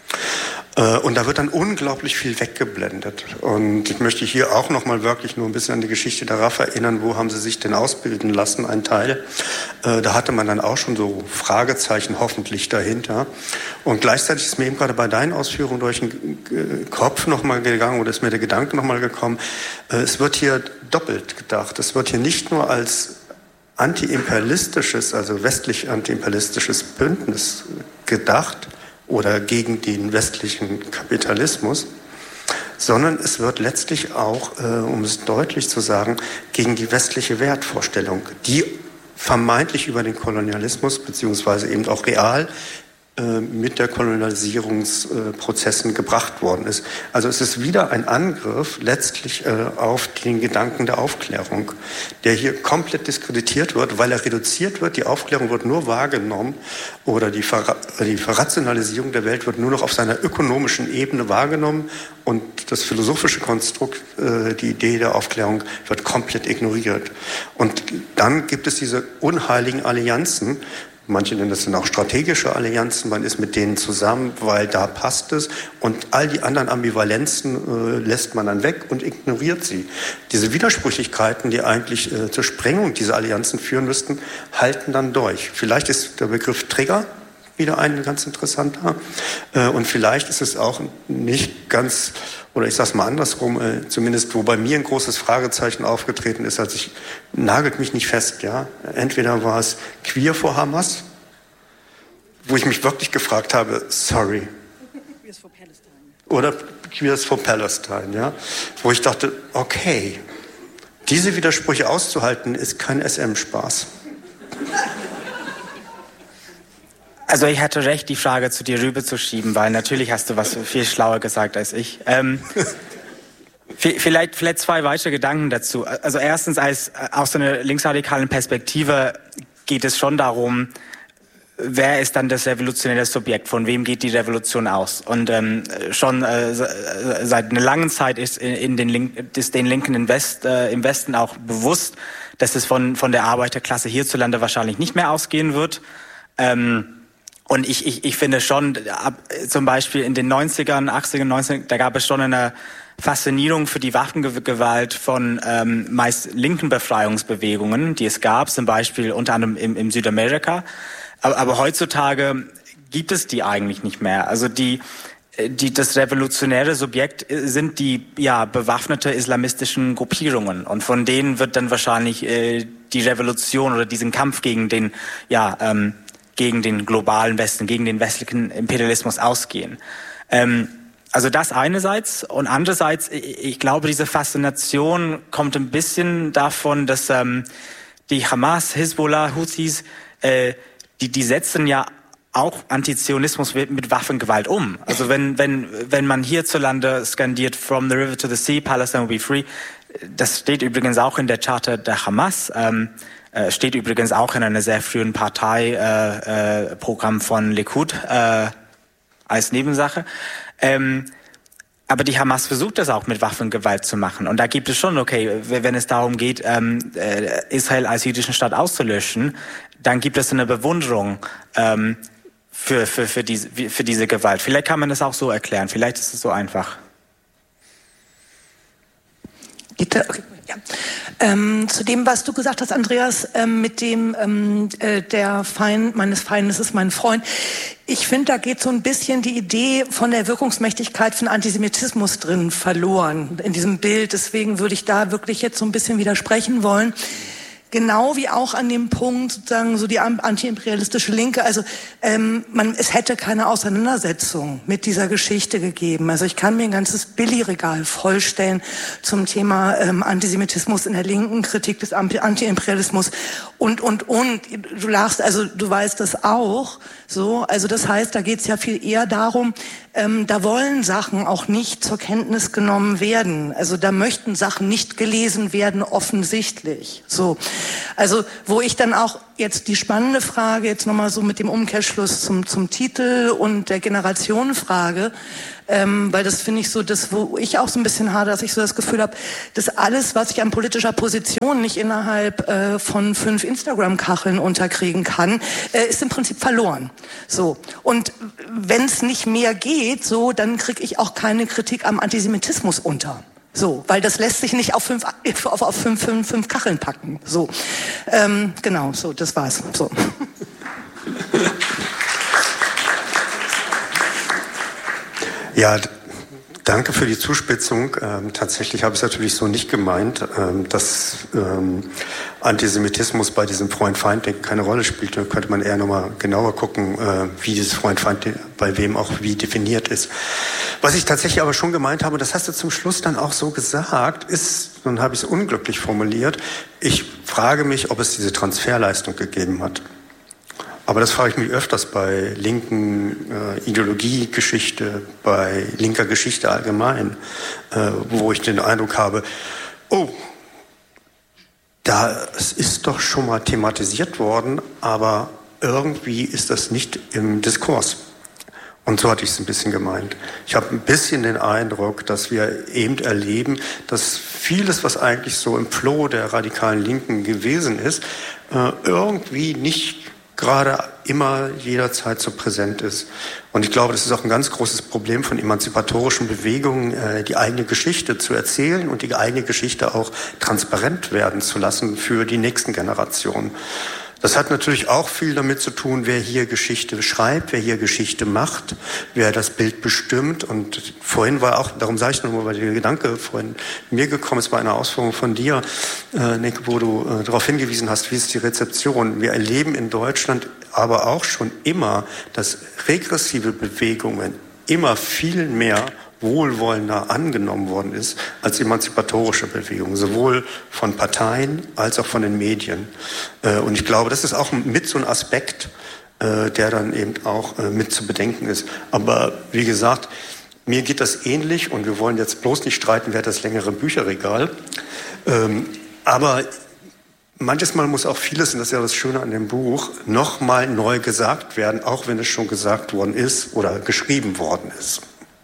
Speaker 3: Und da wird dann unglaublich viel weggeblendet. Und ich möchte hier auch noch mal wirklich nur ein bisschen an die Geschichte der RAF erinnern. Wo haben sie sich denn ausbilden lassen? Ein Teil. Da hatte man dann auch schon so Fragezeichen hoffentlich dahinter. Und gleichzeitig ist mir eben gerade bei deinen Ausführungen durch den Kopf noch mal gegangen, oder ist mir der Gedanke noch mal gekommen, es wird hier doppelt gedacht. Es wird hier nicht nur als antiimperialistisches, also westlich antiimperialistisches Bündnis gedacht, oder gegen den westlichen Kapitalismus, sondern es wird letztlich auch, um es deutlich zu sagen, gegen die westliche Wertvorstellung, die vermeintlich über den Kolonialismus beziehungsweise eben auch real mit der Kolonialisierungsprozessen gebracht worden ist. Also es ist wieder ein Angriff letztlich auf den Gedanken der Aufklärung, der hier komplett diskreditiert wird, weil er reduziert wird. Die Aufklärung wird nur wahrgenommen oder die Verrationalisierung der Welt wird nur noch auf seiner ökonomischen Ebene wahrgenommen und das philosophische Konstrukt, die Idee der Aufklärung wird komplett ignoriert. Und dann gibt es diese unheiligen Allianzen. Manche nennen das dann auch strategische Allianzen. Man ist mit denen zusammen, weil da passt es. Und all die anderen Ambivalenzen lässt man dann weg und ignoriert sie. Diese Widersprüchlichkeiten, die eigentlich zur Sprengung dieser Allianzen führen müssten, halten dann durch. Vielleicht ist der Begriff Trigger wieder ein ganz interessanter. Und vielleicht ist es auch nicht ganz, oder ich sage es mal andersrum, zumindest wo bei mir ein großes Fragezeichen aufgetreten ist, als ich, nagelt mich nicht fest, ja. Entweder war es Queer for Hamas, wo ich mich wirklich gefragt habe, sorry. Queers for Palestine. Oder Queers for Palestine, ja. Wo ich dachte, okay, diese Widersprüche auszuhalten, ist kein SM-Spaß.
Speaker 2: Also ich hatte recht, die Frage zu dir rüberzuschieben, weil natürlich hast du was viel schlauer gesagt als ich. Vielleicht zwei weitere Gedanken dazu. Also erstens, aus so einer linksradikalen Perspektive geht es schon darum, wer ist dann das revolutionäre Subjekt, von wem geht die Revolution aus? Und schon seit einer langen Zeit ist den Linken im Westen auch bewusst, dass es von der Arbeiterklasse hierzulande wahrscheinlich nicht mehr ausgehen wird. Und ich finde schon, zum Beispiel in den 90ern, 80ern, 90ern, da gab es schon eine Faszinierung für die Waffengewalt von meist linken Befreiungsbewegungen, die es gab, zum Beispiel unter anderem im Südamerika. Aber heutzutage gibt es die eigentlich nicht mehr. Also das revolutionäre Subjekt sind die bewaffnete islamistischen Gruppierungen. Und von denen wird dann wahrscheinlich die Revolution oder diesen Kampf gegen den globalen Westen, gegen den westlichen Imperialismus ausgehen. Also das einerseits. Und andererseits, ich glaube, diese Faszination kommt ein bisschen davon, dass die Hamas, Hisbollah, Houthis, die setzen ja auch Antizionismus mit Waffengewalt um. Also wenn man hierzulande skandiert, from the river to the sea, Palestine will be free, das steht übrigens auch in der Charta der Hamas, steht übrigens auch in einer sehr frühen Parteiprogramm von Likud als Nebensache. Aber die Hamas versucht das auch mit Waffengewalt zu machen. Und da gibt es schon, okay, wenn es darum geht, Israel als jüdischen Staat auszulöschen, dann gibt es eine Bewunderung für diese Gewalt. Vielleicht kann man das auch so erklären. Vielleicht ist es so einfach.
Speaker 7: Bitte. Ja. Zu dem, was du gesagt hast, Andreas, mit dem der Feind meines Feindes ist mein Freund. Ich finde, da geht so ein bisschen die Idee von der Wirkungsmächtigkeit von Antisemitismus drin verloren in diesem Bild. Deswegen würde ich da wirklich jetzt so ein bisschen widersprechen wollen. Genau wie auch an dem Punkt sozusagen so die antiimperialistische Linke. Also es hätte keine Auseinandersetzung mit dieser Geschichte gegeben. Also ich kann mir ein ganzes Billigregal vollstellen zum Thema Antisemitismus in der Linken, Kritik des Antiimperialismus und. Du lachst, also du weißt das auch. So, also das heißt, da geht es ja viel eher darum, da wollen Sachen auch nicht zur Kenntnis genommen werden. Also da möchten Sachen nicht gelesen werden, offensichtlich. So, also wo ich dann auch jetzt die spannende Frage jetzt nochmal so mit dem Umkehrschluss zum Titel und der Generationenfrage, weil das finde ich so, das wo ich auch so ein bisschen hadere, dass ich so das Gefühl habe, dass alles, was ich an politischer Position nicht innerhalb von 5 Instagram-Kacheln unterkriegen kann, ist im Prinzip verloren. So, und wenn es nicht mehr geht, so, dann kriege ich auch keine Kritik am Antisemitismus unter. So, weil das lässt sich nicht auf 5 Kacheln packen. So, genau, so, das war's. So.
Speaker 3: Ja, danke für die Zuspitzung. Tatsächlich habe ich es natürlich so nicht gemeint, dass Antisemitismus bei diesem Freund-Feind-Denken keine Rolle spielt. Da könnte man eher nochmal genauer gucken, wie dieses Freund-Feind bei wem auch wie definiert ist. Was ich tatsächlich aber schon gemeint habe, das hast du zum Schluss dann auch so gesagt, ist, nun habe ich es unglücklich formuliert, ich frage mich, ob es diese Transferleistung gegeben hat. Aber das frage ich mich öfters bei linken Ideologiegeschichte, bei linker Geschichte allgemein, wo ich den Eindruck habe, oh, das ist doch schon mal thematisiert worden, aber irgendwie ist das nicht im Diskurs. Und so hatte ich es ein bisschen gemeint. Ich habe ein bisschen den Eindruck, dass wir eben erleben, dass vieles, was eigentlich so im Flow der radikalen Linken gewesen ist, irgendwie nicht gerade immer jederzeit so präsent ist. Und ich glaube, das ist auch ein ganz großes Problem von emanzipatorischen Bewegungen, die eigene Geschichte zu erzählen und die eigene Geschichte auch transparent werden zu lassen für die nächsten Generationen. Das hat natürlich auch viel damit zu tun, wer hier Geschichte schreibt, wer hier Geschichte macht, wer das Bild bestimmt. Und vorhin war auch, darum sage ich nochmal, weil der Gedanke vorhin mir gekommen ist bei einer Ausführung von dir, Nick, wo du darauf hingewiesen hast, wie ist die Rezeption. Wir erleben in Deutschland aber auch schon immer, dass regressive Bewegungen immer viel mehr wohlwollender angenommen worden ist als emanzipatorische Bewegungen, sowohl von Parteien als auch von den Medien. Und ich glaube, das ist auch mit so ein Aspekt, der dann eben auch mit zu bedenken ist. Aber wie gesagt, mir geht das ähnlich und wir wollen jetzt bloß nicht streiten, wer hat das längere Bücherregal. Aber manches Mal muss auch vieles, und das ist ja das Schöne an dem Buch, nochmal neu gesagt werden, auch wenn es schon gesagt worden ist oder geschrieben worden ist.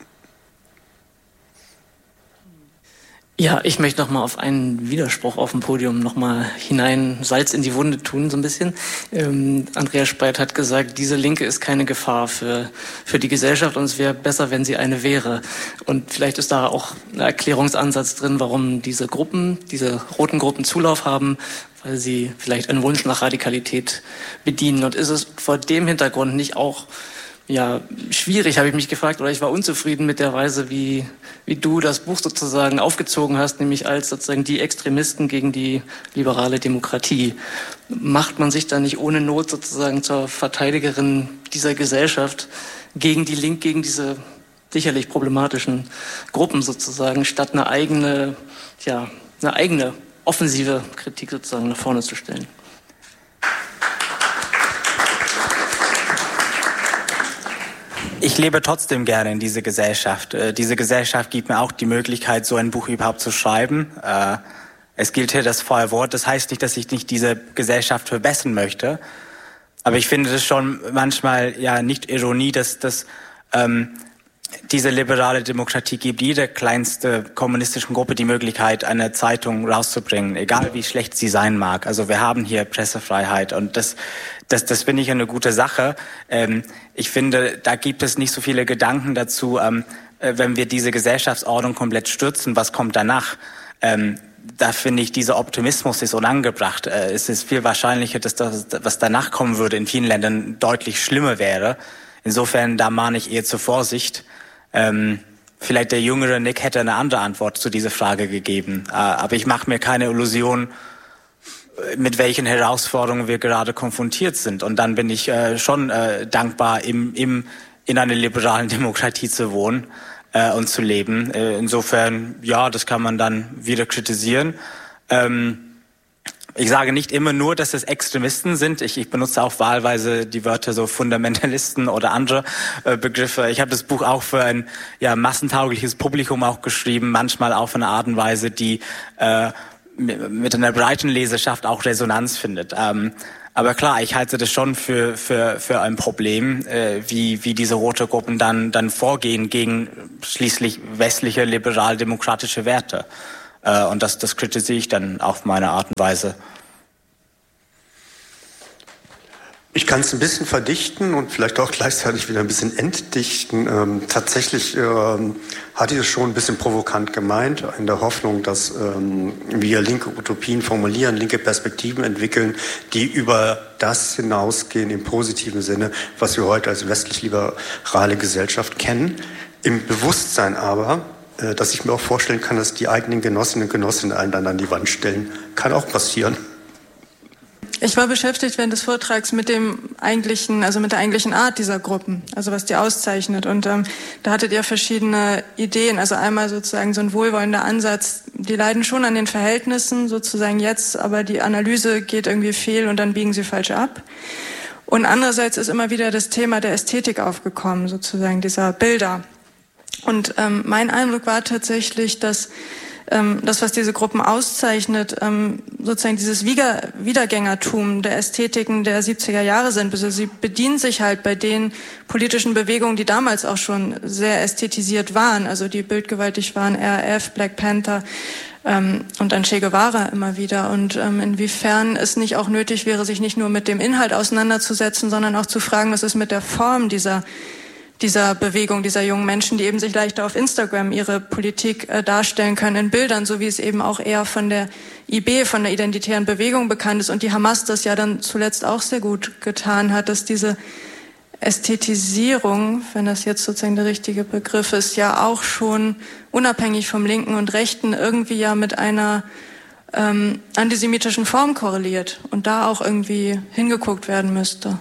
Speaker 8: Ja, ich möchte noch mal auf einen Widerspruch auf dem Podium noch mal hinein Salz in die Wunde tun, so ein bisschen. Andreas Speit hat gesagt, diese Linke ist keine Gefahr für die Gesellschaft und es wäre besser, wenn sie eine wäre. Und vielleicht ist da auch ein Erklärungsansatz drin, warum diese roten Gruppen Zulauf haben, weil sie vielleicht einen Wunsch nach Radikalität bedienen. Und ist es vor dem Hintergrund nicht auch schwierig, habe ich mich gefragt, oder ich war unzufrieden mit der Weise, wie du das Buch sozusagen aufgezogen hast, nämlich als sozusagen die Extremisten gegen die liberale Demokratie. Macht man sich da nicht ohne Not sozusagen zur Verteidigerin dieser Gesellschaft gegen diese sicherlich problematischen Gruppen sozusagen, statt eine eigene offensive Kritik sozusagen nach vorne zu stellen?
Speaker 2: Ich lebe trotzdem gerne in diese Gesellschaft. Diese Gesellschaft gibt mir auch die Möglichkeit, so ein Buch überhaupt zu schreiben. Es gilt hier das Vorwort. Das heißt nicht, dass ich nicht diese Gesellschaft verbessern möchte. Aber ich finde das schon manchmal nicht Ironie, dass diese liberale Demokratie gibt jeder kleinste kommunistischen Gruppe die Möglichkeit, eine Zeitung rauszubringen, egal wie schlecht sie sein mag. Also wir haben hier Pressefreiheit und das finde ich eine gute Sache. Ich finde, da gibt es nicht so viele Gedanken dazu, wenn wir diese Gesellschaftsordnung komplett stürzen, was kommt danach? Da finde ich, dieser Optimismus ist unangebracht. Es ist viel wahrscheinlicher, dass das, was danach kommen würde, in vielen Ländern deutlich schlimmer wäre. Insofern, da mahne ich eher zur Vorsicht. Vielleicht der jüngere Nick hätte eine andere Antwort zu dieser Frage gegeben. Aber ich mache mir keine Illusion, mit welchen Herausforderungen wir gerade konfrontiert sind. Und dann bin ich schon dankbar, in einer liberalen Demokratie zu wohnen und zu leben. Insofern, ja, das kann man dann wieder kritisieren. Ich sage nicht immer nur, dass es Extremisten sind. Ich benutze auch wahlweise die Wörter so Fundamentalisten oder andere Begriffe. Ich habe das Buch auch für ein massentaugliches Publikum auch geschrieben, manchmal auf eine Art und Weise, die mit einer breiten Leserschaft auch Resonanz findet. Aber klar, ich halte das schon für ein Problem, wie diese rote Gruppen dann vorgehen gegen schließlich westliche liberal-demokratische Werte. Und das kritisiere ich dann auf meine Art und Weise.
Speaker 3: Ich kann es ein bisschen verdichten und vielleicht auch gleichzeitig wieder ein bisschen entdichten. Tatsächlich hatte ich es schon ein bisschen provokant gemeint, in der Hoffnung, dass wir linke Utopien formulieren, linke Perspektiven entwickeln, die über das hinausgehen im positiven Sinne, was wir heute als westlich-liberale Gesellschaft kennen. Im Bewusstsein aber, dass ich mir auch vorstellen kann, dass die eigenen Genossinnen und Genossen einen dann an die Wand stellen. Kann auch passieren.
Speaker 9: Ich war beschäftigt während des Vortrags mit dem eigentlichen, also mit der eigentlichen Art dieser Gruppen, also was die auszeichnet. Und da hattet ihr verschiedene Ideen. Also einmal sozusagen so ein wohlwollender Ansatz. Die leiden schon an den Verhältnissen sozusagen jetzt, aber die Analyse geht irgendwie fehl und dann biegen sie falsch ab. Und andererseits ist immer wieder das Thema der Ästhetik aufgekommen, sozusagen dieser Bilder. Und mein Eindruck war tatsächlich, dass das, was diese Gruppen auszeichnet, sozusagen dieses Wiedergängertum der Ästhetiken der 70er Jahre sind. Also sie bedienen sich halt bei den politischen Bewegungen, die damals auch schon sehr ästhetisiert waren, also die bildgewaltig waren, RAF, Black Panther und dann Che Guevara immer wieder. Und inwiefern es nicht auch nötig wäre, sich nicht nur mit dem Inhalt auseinanderzusetzen, sondern auch zu fragen, was ist mit der Form dieser Bewegung, dieser jungen Menschen, die eben sich leichter auf Instagram ihre Politik darstellen können in Bildern, so wie es eben auch eher von der IB, von der identitären Bewegung bekannt ist und die Hamas das ja dann zuletzt auch sehr gut getan hat, dass diese Ästhetisierung, wenn das jetzt sozusagen der richtige Begriff ist, ja auch schon unabhängig vom Linken und Rechten irgendwie ja mit einer antisemitischen Form korreliert und da auch irgendwie hingeguckt werden müsste.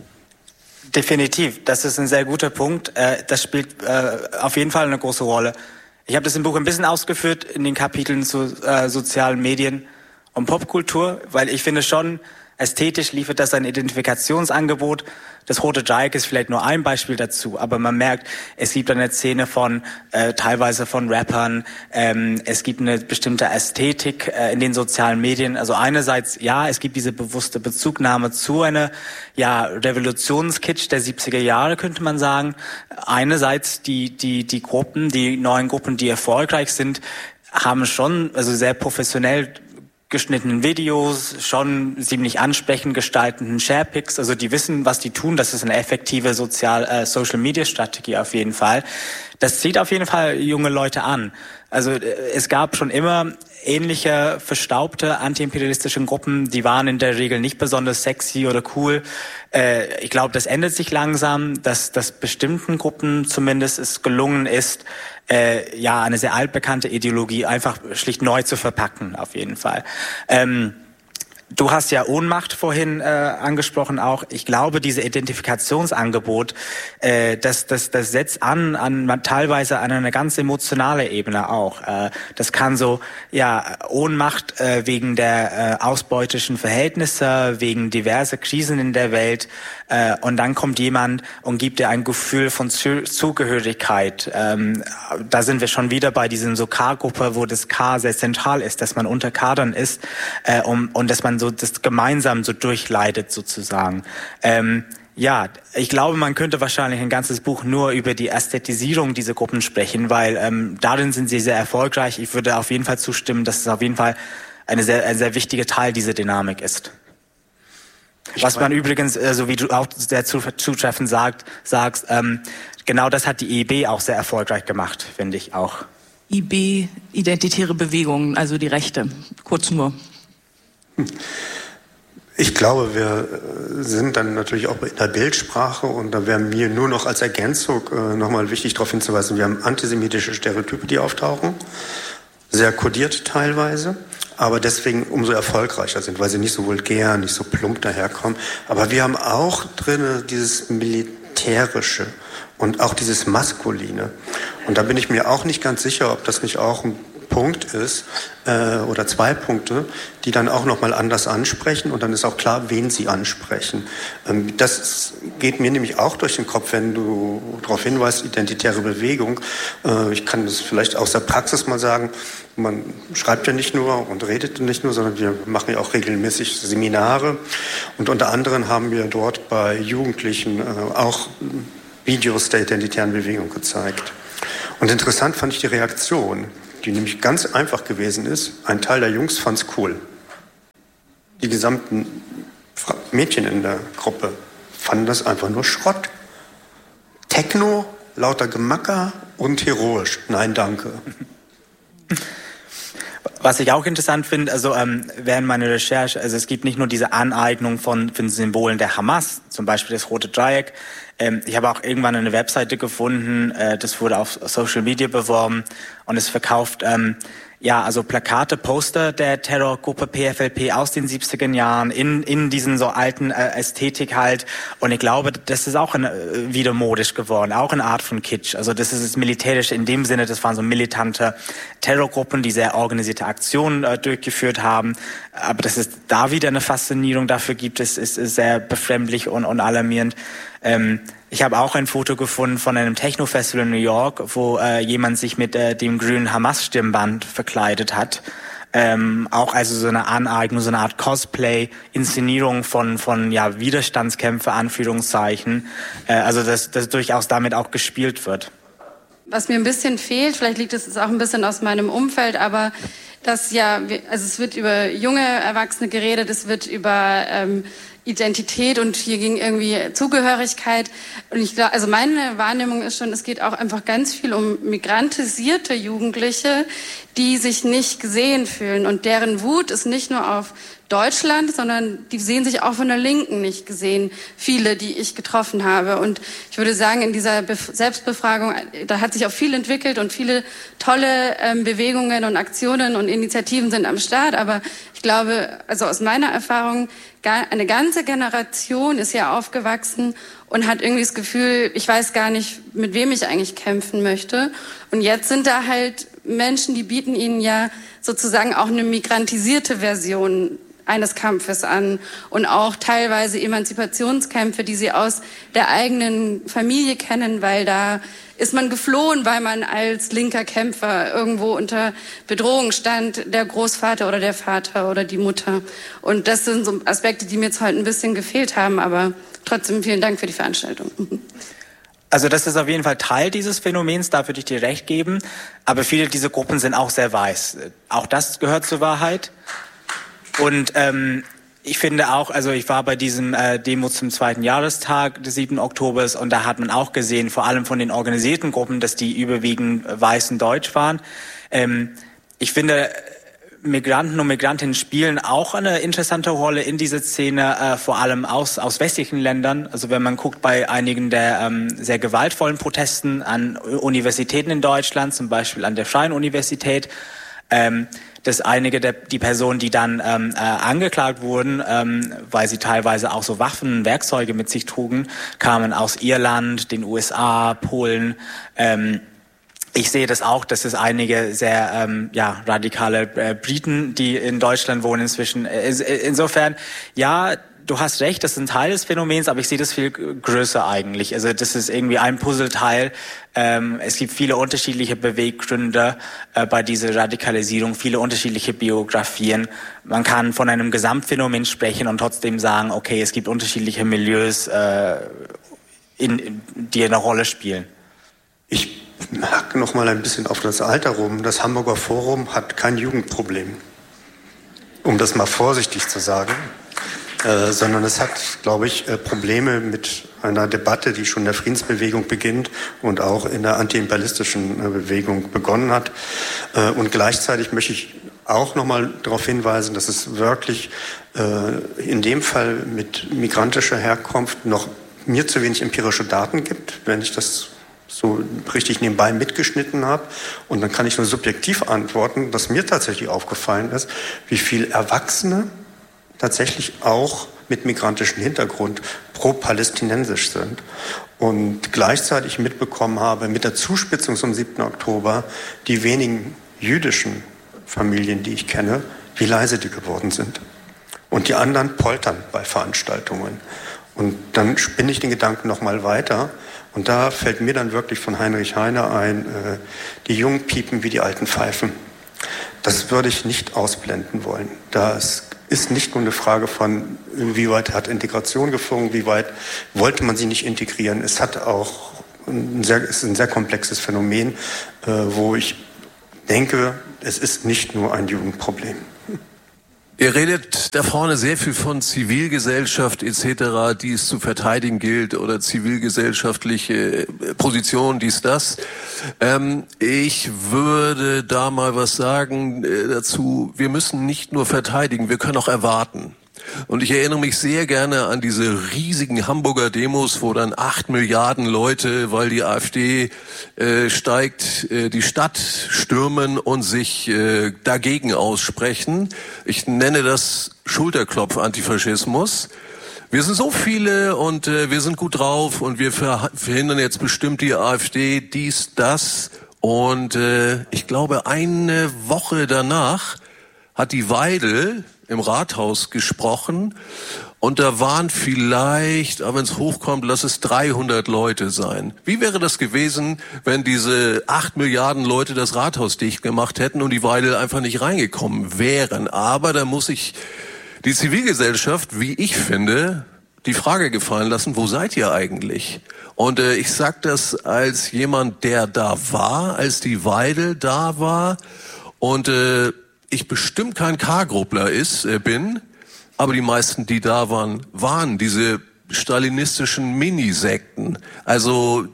Speaker 2: Definitiv, das ist ein sehr guter Punkt. Das spielt auf jeden Fall eine große Rolle. Ich habe das im Buch ein bisschen ausgeführt in den Kapiteln zu sozialen Medien und Popkultur, weil ich finde schon, ästhetisch liefert das ein Identifikationsangebot. Das Rote Dreieck ist vielleicht nur ein Beispiel dazu, aber man merkt, es gibt eine Szene von teilweise von Rappern, es gibt eine bestimmte Ästhetik in den sozialen Medien. Also einerseits, ja, es gibt diese bewusste Bezugnahme zu einer Revolutionskitsch der 70er Jahre, könnte man sagen. Einerseits die Gruppen, die neuen Gruppen, die erfolgreich sind, haben schon also sehr professionell geschnittenen Videos, schon ziemlich ansprechend gestalteten Sharepics, also die wissen, was die tun, das ist eine effektive Social-Media-Strategie auf jeden Fall. Das zieht auf jeden Fall junge Leute an. Also es gab schon immer ähnliche verstaubte antiimperialistische Gruppen, die waren in der Regel nicht besonders sexy oder cool. Ich glaube, das ändert sich langsam, dass bestimmten Gruppen zumindest es gelungen ist, eine sehr altbekannte Ideologie einfach schlicht neu zu verpacken, auf jeden Fall. Du hast ja Ohnmacht vorhin angesprochen auch. Ich glaube, diese Identifikationsangebot, das setzt an teilweise an eine ganz emotionale Ebene auch. Das kann so, Ohnmacht wegen der ausbeutischen Verhältnisse, wegen diverser Krisen in der Welt. Und dann kommt jemand und gibt dir ein Gefühl von Zugehörigkeit. Da sind wir schon wieder bei diesem so K-Gruppe, wo das K sehr zentral ist, dass man unter Kadern ist und dass man so das gemeinsam so durchleidet sozusagen. Ich glaube, man könnte wahrscheinlich ein ganzes Buch nur über die Ästhetisierung dieser Gruppen sprechen, weil darin sind sie sehr erfolgreich. Ich würde auf jeden Fall zustimmen, dass es auf jeden Fall ein sehr wichtiger Teil dieser Dynamik ist. Was man übrigens, so wie du auch sehr zutreffend sagst, genau das hat die IB auch sehr erfolgreich gemacht, finde ich auch.
Speaker 1: IB, Identitäre Bewegungen, also die Rechte, kurz nur.
Speaker 3: Ich glaube, wir sind dann natürlich auch in der Bildsprache und da wäre mir nur noch als Ergänzung nochmal wichtig darauf hinzuweisen, wir haben antisemitische Stereotype, die auftauchen, sehr kodiert teilweise, aber deswegen umso erfolgreicher sind, weil sie nicht so vulgär, nicht so plump daherkommen. Aber wir haben auch drin dieses Militärische und auch dieses Maskuline. Und da bin ich mir auch nicht ganz sicher, ob das nicht auch ein Punkt ist, oder 2 Punkte, die dann auch nochmal anders ansprechen und dann ist auch klar, wen sie ansprechen. Das geht mir nämlich auch durch den Kopf, wenn du darauf hinweist, identitäre Bewegung. Ich kann das vielleicht aus der Praxis mal sagen, man schreibt ja nicht nur und redet nicht nur, sondern wir machen ja auch regelmäßig Seminare und unter anderem haben wir dort bei Jugendlichen auch Videos der identitären Bewegung gezeigt. Und interessant fand ich die Reaktion, die nämlich ganz einfach gewesen ist. Ein Teil der Jungs fand's cool. Die gesamten Mädchen in der Gruppe fanden das einfach nur Schrott. Techno, lauter Gemacker und heroisch. Nein, danke.
Speaker 2: Was ich auch interessant finde, also während meiner Recherche, also es gibt nicht nur diese Aneignung von Symbolen der Hamas, zum Beispiel das Rote Dreieck. Ich habe auch irgendwann eine Webseite gefunden, das wurde auf Social Media beworben und es verkauft also Plakate, Poster der Terrorgruppe PFLP aus den 70er Jahren in diesen so alten Ästhetik halt. Und ich glaube, das ist auch wieder modisch geworden, auch eine Art von Kitsch. Also das ist militärisch in dem Sinne, das waren so militante Terrorgruppen, die sehr organisierte Aktionen durchgeführt haben. Aber dass es da wieder eine Faszinierung dafür gibt, ist sehr befremdlich und alarmierend. Ich habe auch ein Foto gefunden von einem Techno-Festival in New York, wo jemand sich mit dem grünen Hamas-Stirnband verkleidet hat. Auch also so eine Aneignung, so eine Art Cosplay-Inszenierung von Widerstandskämpfe, Anführungszeichen. Also dass durchaus damit auch gespielt wird.
Speaker 10: Was mir ein bisschen fehlt, vielleicht liegt es auch ein bisschen aus meinem Umfeld, aber es wird über junge Erwachsene geredet, es wird über Identität und hier ging irgendwie Zugehörigkeit. Und ich glaube, also meine Wahrnehmung ist schon, es geht auch einfach ganz viel um migrantisierte Jugendliche, die sich nicht gesehen fühlen. Und deren Wut ist nicht nur auf Deutschland, sondern die sehen sich auch von der Linken nicht gesehen. Viele, die ich getroffen habe. Und ich würde sagen, in dieser Selbstbefragung, da hat sich auch viel entwickelt und viele tolle Bewegungen und Aktionen und Initiativen sind am Start. Aber ich glaube, also aus meiner Erfahrung, eine ganze Generation ist ja aufgewachsen und hat irgendwie das Gefühl, ich weiß gar nicht, mit wem ich eigentlich kämpfen möchte. Und jetzt sind da halt Menschen, die bieten ihnen ja sozusagen auch eine migrantisierte Version eines Kampfes an und auch teilweise Emanzipationskämpfe, die sie aus der eigenen Familie kennen, weil da ist man geflohen, weil man als linker Kämpfer irgendwo unter Bedrohung stand, der Großvater oder der Vater oder die Mutter. Und das sind so Aspekte, die mir jetzt heute ein bisschen gefehlt haben, aber trotzdem vielen Dank für die Veranstaltung.
Speaker 2: Also das ist auf jeden Fall Teil dieses Phänomens, da würde ich dir recht geben, aber viele dieser Gruppen sind auch sehr weiß. Auch das gehört zur Wahrheit. Und ich finde auch, also ich war bei diesem Demo zum 2. Jahrestag des 7. Oktobers und da hat man auch gesehen, vor allem von den organisierten Gruppen, dass die überwiegend weiß und deutsch waren. Ich finde, Migranten und Migrantinnen spielen auch eine interessante Rolle in dieser Szene, vor allem aus westlichen Ländern. Also wenn man guckt bei einigen der sehr gewaltvollen Protesten an Universitäten in Deutschland, zum Beispiel an der Freien Universität, dass einige die Personen, die dann angeklagt wurden, weil sie teilweise auch so Waffen und Werkzeuge mit sich trugen, kamen aus Irland, den USA, Polen. Ich sehe das auch, dass es einige sehr radikale Briten, die in Deutschland wohnen inzwischen. Insofern, ja, du hast recht, das ist ein Teil des Phänomens, aber ich sehe das viel größer eigentlich. Also das ist irgendwie ein Puzzleteil. Es gibt viele unterschiedliche Beweggründe bei dieser Radikalisierung, viele unterschiedliche Biografien. Man kann von einem Gesamtphänomen sprechen und trotzdem sagen, okay, es gibt unterschiedliche Milieus, die eine Rolle spielen. Ich
Speaker 3: merke noch mal ein bisschen auf das Alter rum. Das Hamburger Forum hat kein Jugendproblem, um das mal vorsichtig zu sagen. Sondern es hat, glaube ich, Probleme mit einer Debatte, die schon in der Friedensbewegung beginnt und auch in der antiimperialistischen Bewegung begonnen hat. Und gleichzeitig möchte ich auch nochmal darauf hinweisen, dass es wirklich in dem Fall mit migrantischer Herkunft noch mir zu wenig empirische Daten gibt, wenn ich das so richtig nebenbei mitgeschnitten habe. Und dann kann ich nur subjektiv antworten, dass mir tatsächlich aufgefallen ist, wie viel Erwachsene tatsächlich auch mit migrantischem Hintergrund pro-palästinensisch sind. Und gleichzeitig mitbekommen habe, mit der Zuspitzung zum 7. Oktober, die wenigen jüdischen Familien, die ich kenne, wie leise die geworden sind. Und die anderen poltern bei Veranstaltungen. Und dann spinne ich den Gedanken noch mal weiter. Und da fällt mir dann wirklich von Heinrich Heine ein, die Jungen piepen wie die alten pfeifen. Das würde ich nicht ausblenden wollen. Das ist nicht nur eine Frage von, wie weit hat Integration gefunkt, wie weit wollte man sie nicht integrieren. Es hat auch ist ein sehr komplexes Phänomen, wo ich denke, es ist nicht nur ein Jugendproblem.
Speaker 11: Ihr redet da vorne sehr viel von Zivilgesellschaft etc., die es zu verteidigen gilt, oder zivilgesellschaftliche Position, dies, das. Ich würde da mal was sagen dazu. Wir müssen nicht nur verteidigen, wir können auch erwarten. Und ich erinnere mich sehr gerne an diese riesigen Hamburger Demos, wo dann 8 Milliarden Leute, weil die AfD steigt, die Stadt stürmen und sich dagegen aussprechen. Ich nenne das Schulterklopf-Antifaschismus. Wir sind so viele und wir sind gut drauf und wir verhindern jetzt bestimmt die AfD, dies, das. Und ich glaube, eine Woche danach hat die Weidel im Rathaus gesprochen und da waren vielleicht, aber wenn es hochkommt, lass es 300 Leute sein. Wie wäre das gewesen, wenn diese 8 Milliarden Leute das Rathaus dicht gemacht hätten und die Weidel einfach nicht reingekommen wären? Aber da muss ich die Zivilgesellschaft, wie ich finde, die Frage gefallen lassen, wo seid ihr eigentlich? Und ich sag das als jemand, der da war, als die Weidel da war und ich bestimmt kein K-Gruppler bin, aber die meisten, die da waren diese stalinistischen Minisekten. Also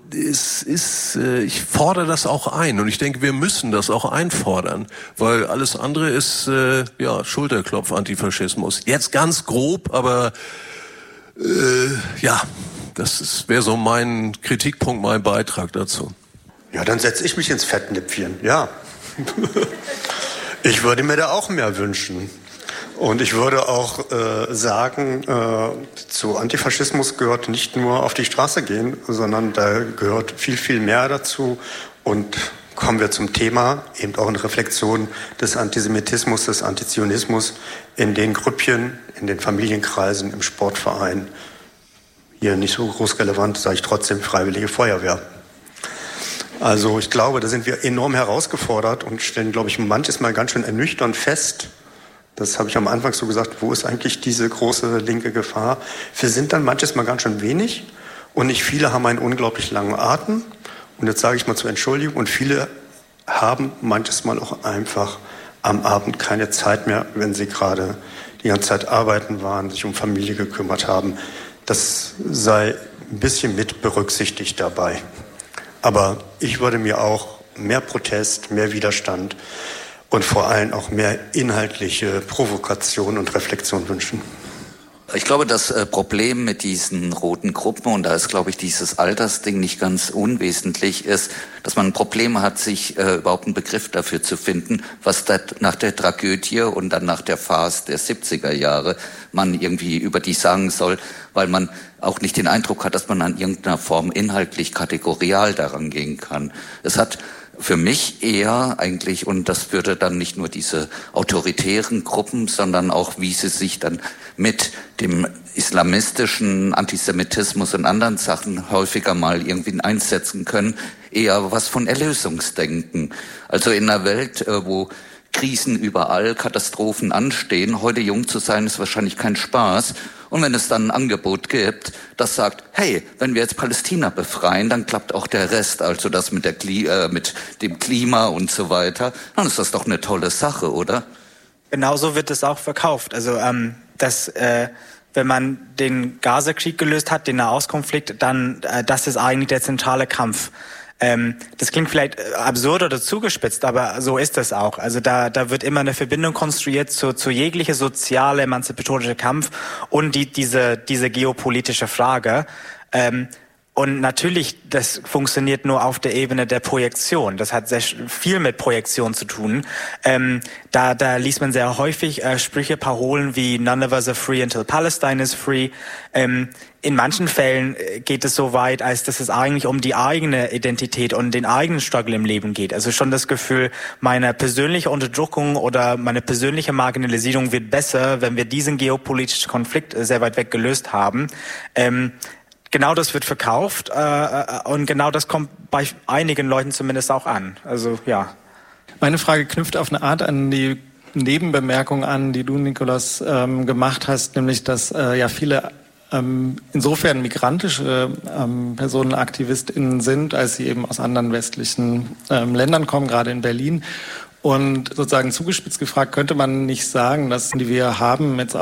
Speaker 11: ich fordere das auch ein und ich denke, wir müssen das auch einfordern, weil alles andere ist Schulterklopf-Antifaschismus. Jetzt ganz grob, aber das wäre so mein Kritikpunkt, mein Beitrag dazu.
Speaker 3: Ja, dann setze ich mich ins Fettnäpfchen, ja. Ich würde mir da auch mehr wünschen. Und ich würde auch sagen, zu Antifaschismus gehört nicht nur auf die Straße gehen, sondern da gehört viel, viel mehr dazu. Und kommen wir zum Thema, eben auch in Reflexion des Antisemitismus, des Antizionismus in den Grüppchen, in den Familienkreisen, im Sportverein. Hier nicht so groß relevant, sage ich trotzdem, Freiwillige Feuerwehr. Also ich glaube, da sind wir enorm herausgefordert und stellen, glaube ich, manches Mal ganz schön ernüchternd fest. Das habe ich am Anfang so gesagt, wo ist eigentlich diese große linke Gefahr? Wir sind dann manches Mal ganz schön wenig und nicht viele haben einen unglaublich langen Atem. Und jetzt sage ich mal zur Entschuldigung, und viele haben manches Mal auch einfach am Abend keine Zeit mehr, wenn sie gerade die ganze Zeit arbeiten waren, sich um Familie gekümmert haben. Das sei ein bisschen mit berücksichtigt dabei. Aber ich würde mir auch mehr Protest, mehr Widerstand und vor allem auch mehr inhaltliche Provokation und Reflexion wünschen.
Speaker 12: Ich glaube, das Problem mit diesen roten Gruppen, und da ist, glaube ich, dieses Altersding nicht ganz unwesentlich, ist, dass man ein Problem hat, sich überhaupt einen Begriff dafür zu finden, was nach der Tragödie und dann nach der Farce der 70er Jahre man irgendwie über die sagen soll, weil man auch nicht den Eindruck hat, dass man an irgendeiner Form inhaltlich kategorial daran gehen kann. Es hat für mich eher eigentlich, und das würde dann nicht nur diese autoritären Gruppen, sondern auch, wie sie sich dann mit dem islamistischen Antisemitismus und anderen Sachen häufiger mal irgendwie einsetzen können, eher was von Erlösungsdenken. Also in einer Welt, wo Krisen überall, Katastrophen anstehen, heute jung zu sein, ist wahrscheinlich kein Spaß. Und wenn es dann ein Angebot gibt, das sagt, hey, wenn wir jetzt Palästina befreien, dann klappt auch der Rest, also das mit dem Klima und so weiter, dann ist das doch eine tolle Sache, oder?
Speaker 2: Genauso wird es auch verkauft. Also wenn man den Gaza-Krieg gelöst hat, den Nahostkonflikt, dann das ist eigentlich der zentrale Kampf. Das klingt vielleicht absurd oder zugespitzt, aber so ist das auch. Also da wird immer eine Verbindung konstruiert zu jeglicher soziale, emanzipatorische Kampf und diese geopolitische Frage. Und natürlich, das funktioniert nur auf der Ebene der Projektion. Das hat sehr viel mit Projektion zu tun. Da liest man sehr häufig Sprüche, Parolen wie "None of us are free until Palestine is free". In manchen Fällen geht es so weit, als dass es eigentlich um die eigene Identität und den eigenen Struggle im Leben geht. Also schon das Gefühl, meine persönliche Unterdrückung oder meine persönliche Marginalisierung wird besser, wenn wir diesen geopolitischen Konflikt sehr weit weg gelöst haben. Genau das wird verkauft und genau das kommt bei einigen Leuten zumindest auch an. Also ja.
Speaker 13: Meine Frage knüpft auf eine Art an die Nebenbemerkung an, die du, Nikolaus, gemacht hast, nämlich dass ja viele insofern migrantische PersonenaktivistInnen sind, als sie eben aus anderen westlichen Ländern kommen, gerade in Berlin. Und sozusagen zugespitzt gefragt, könnte man nicht sagen, dass die wir haben jetzt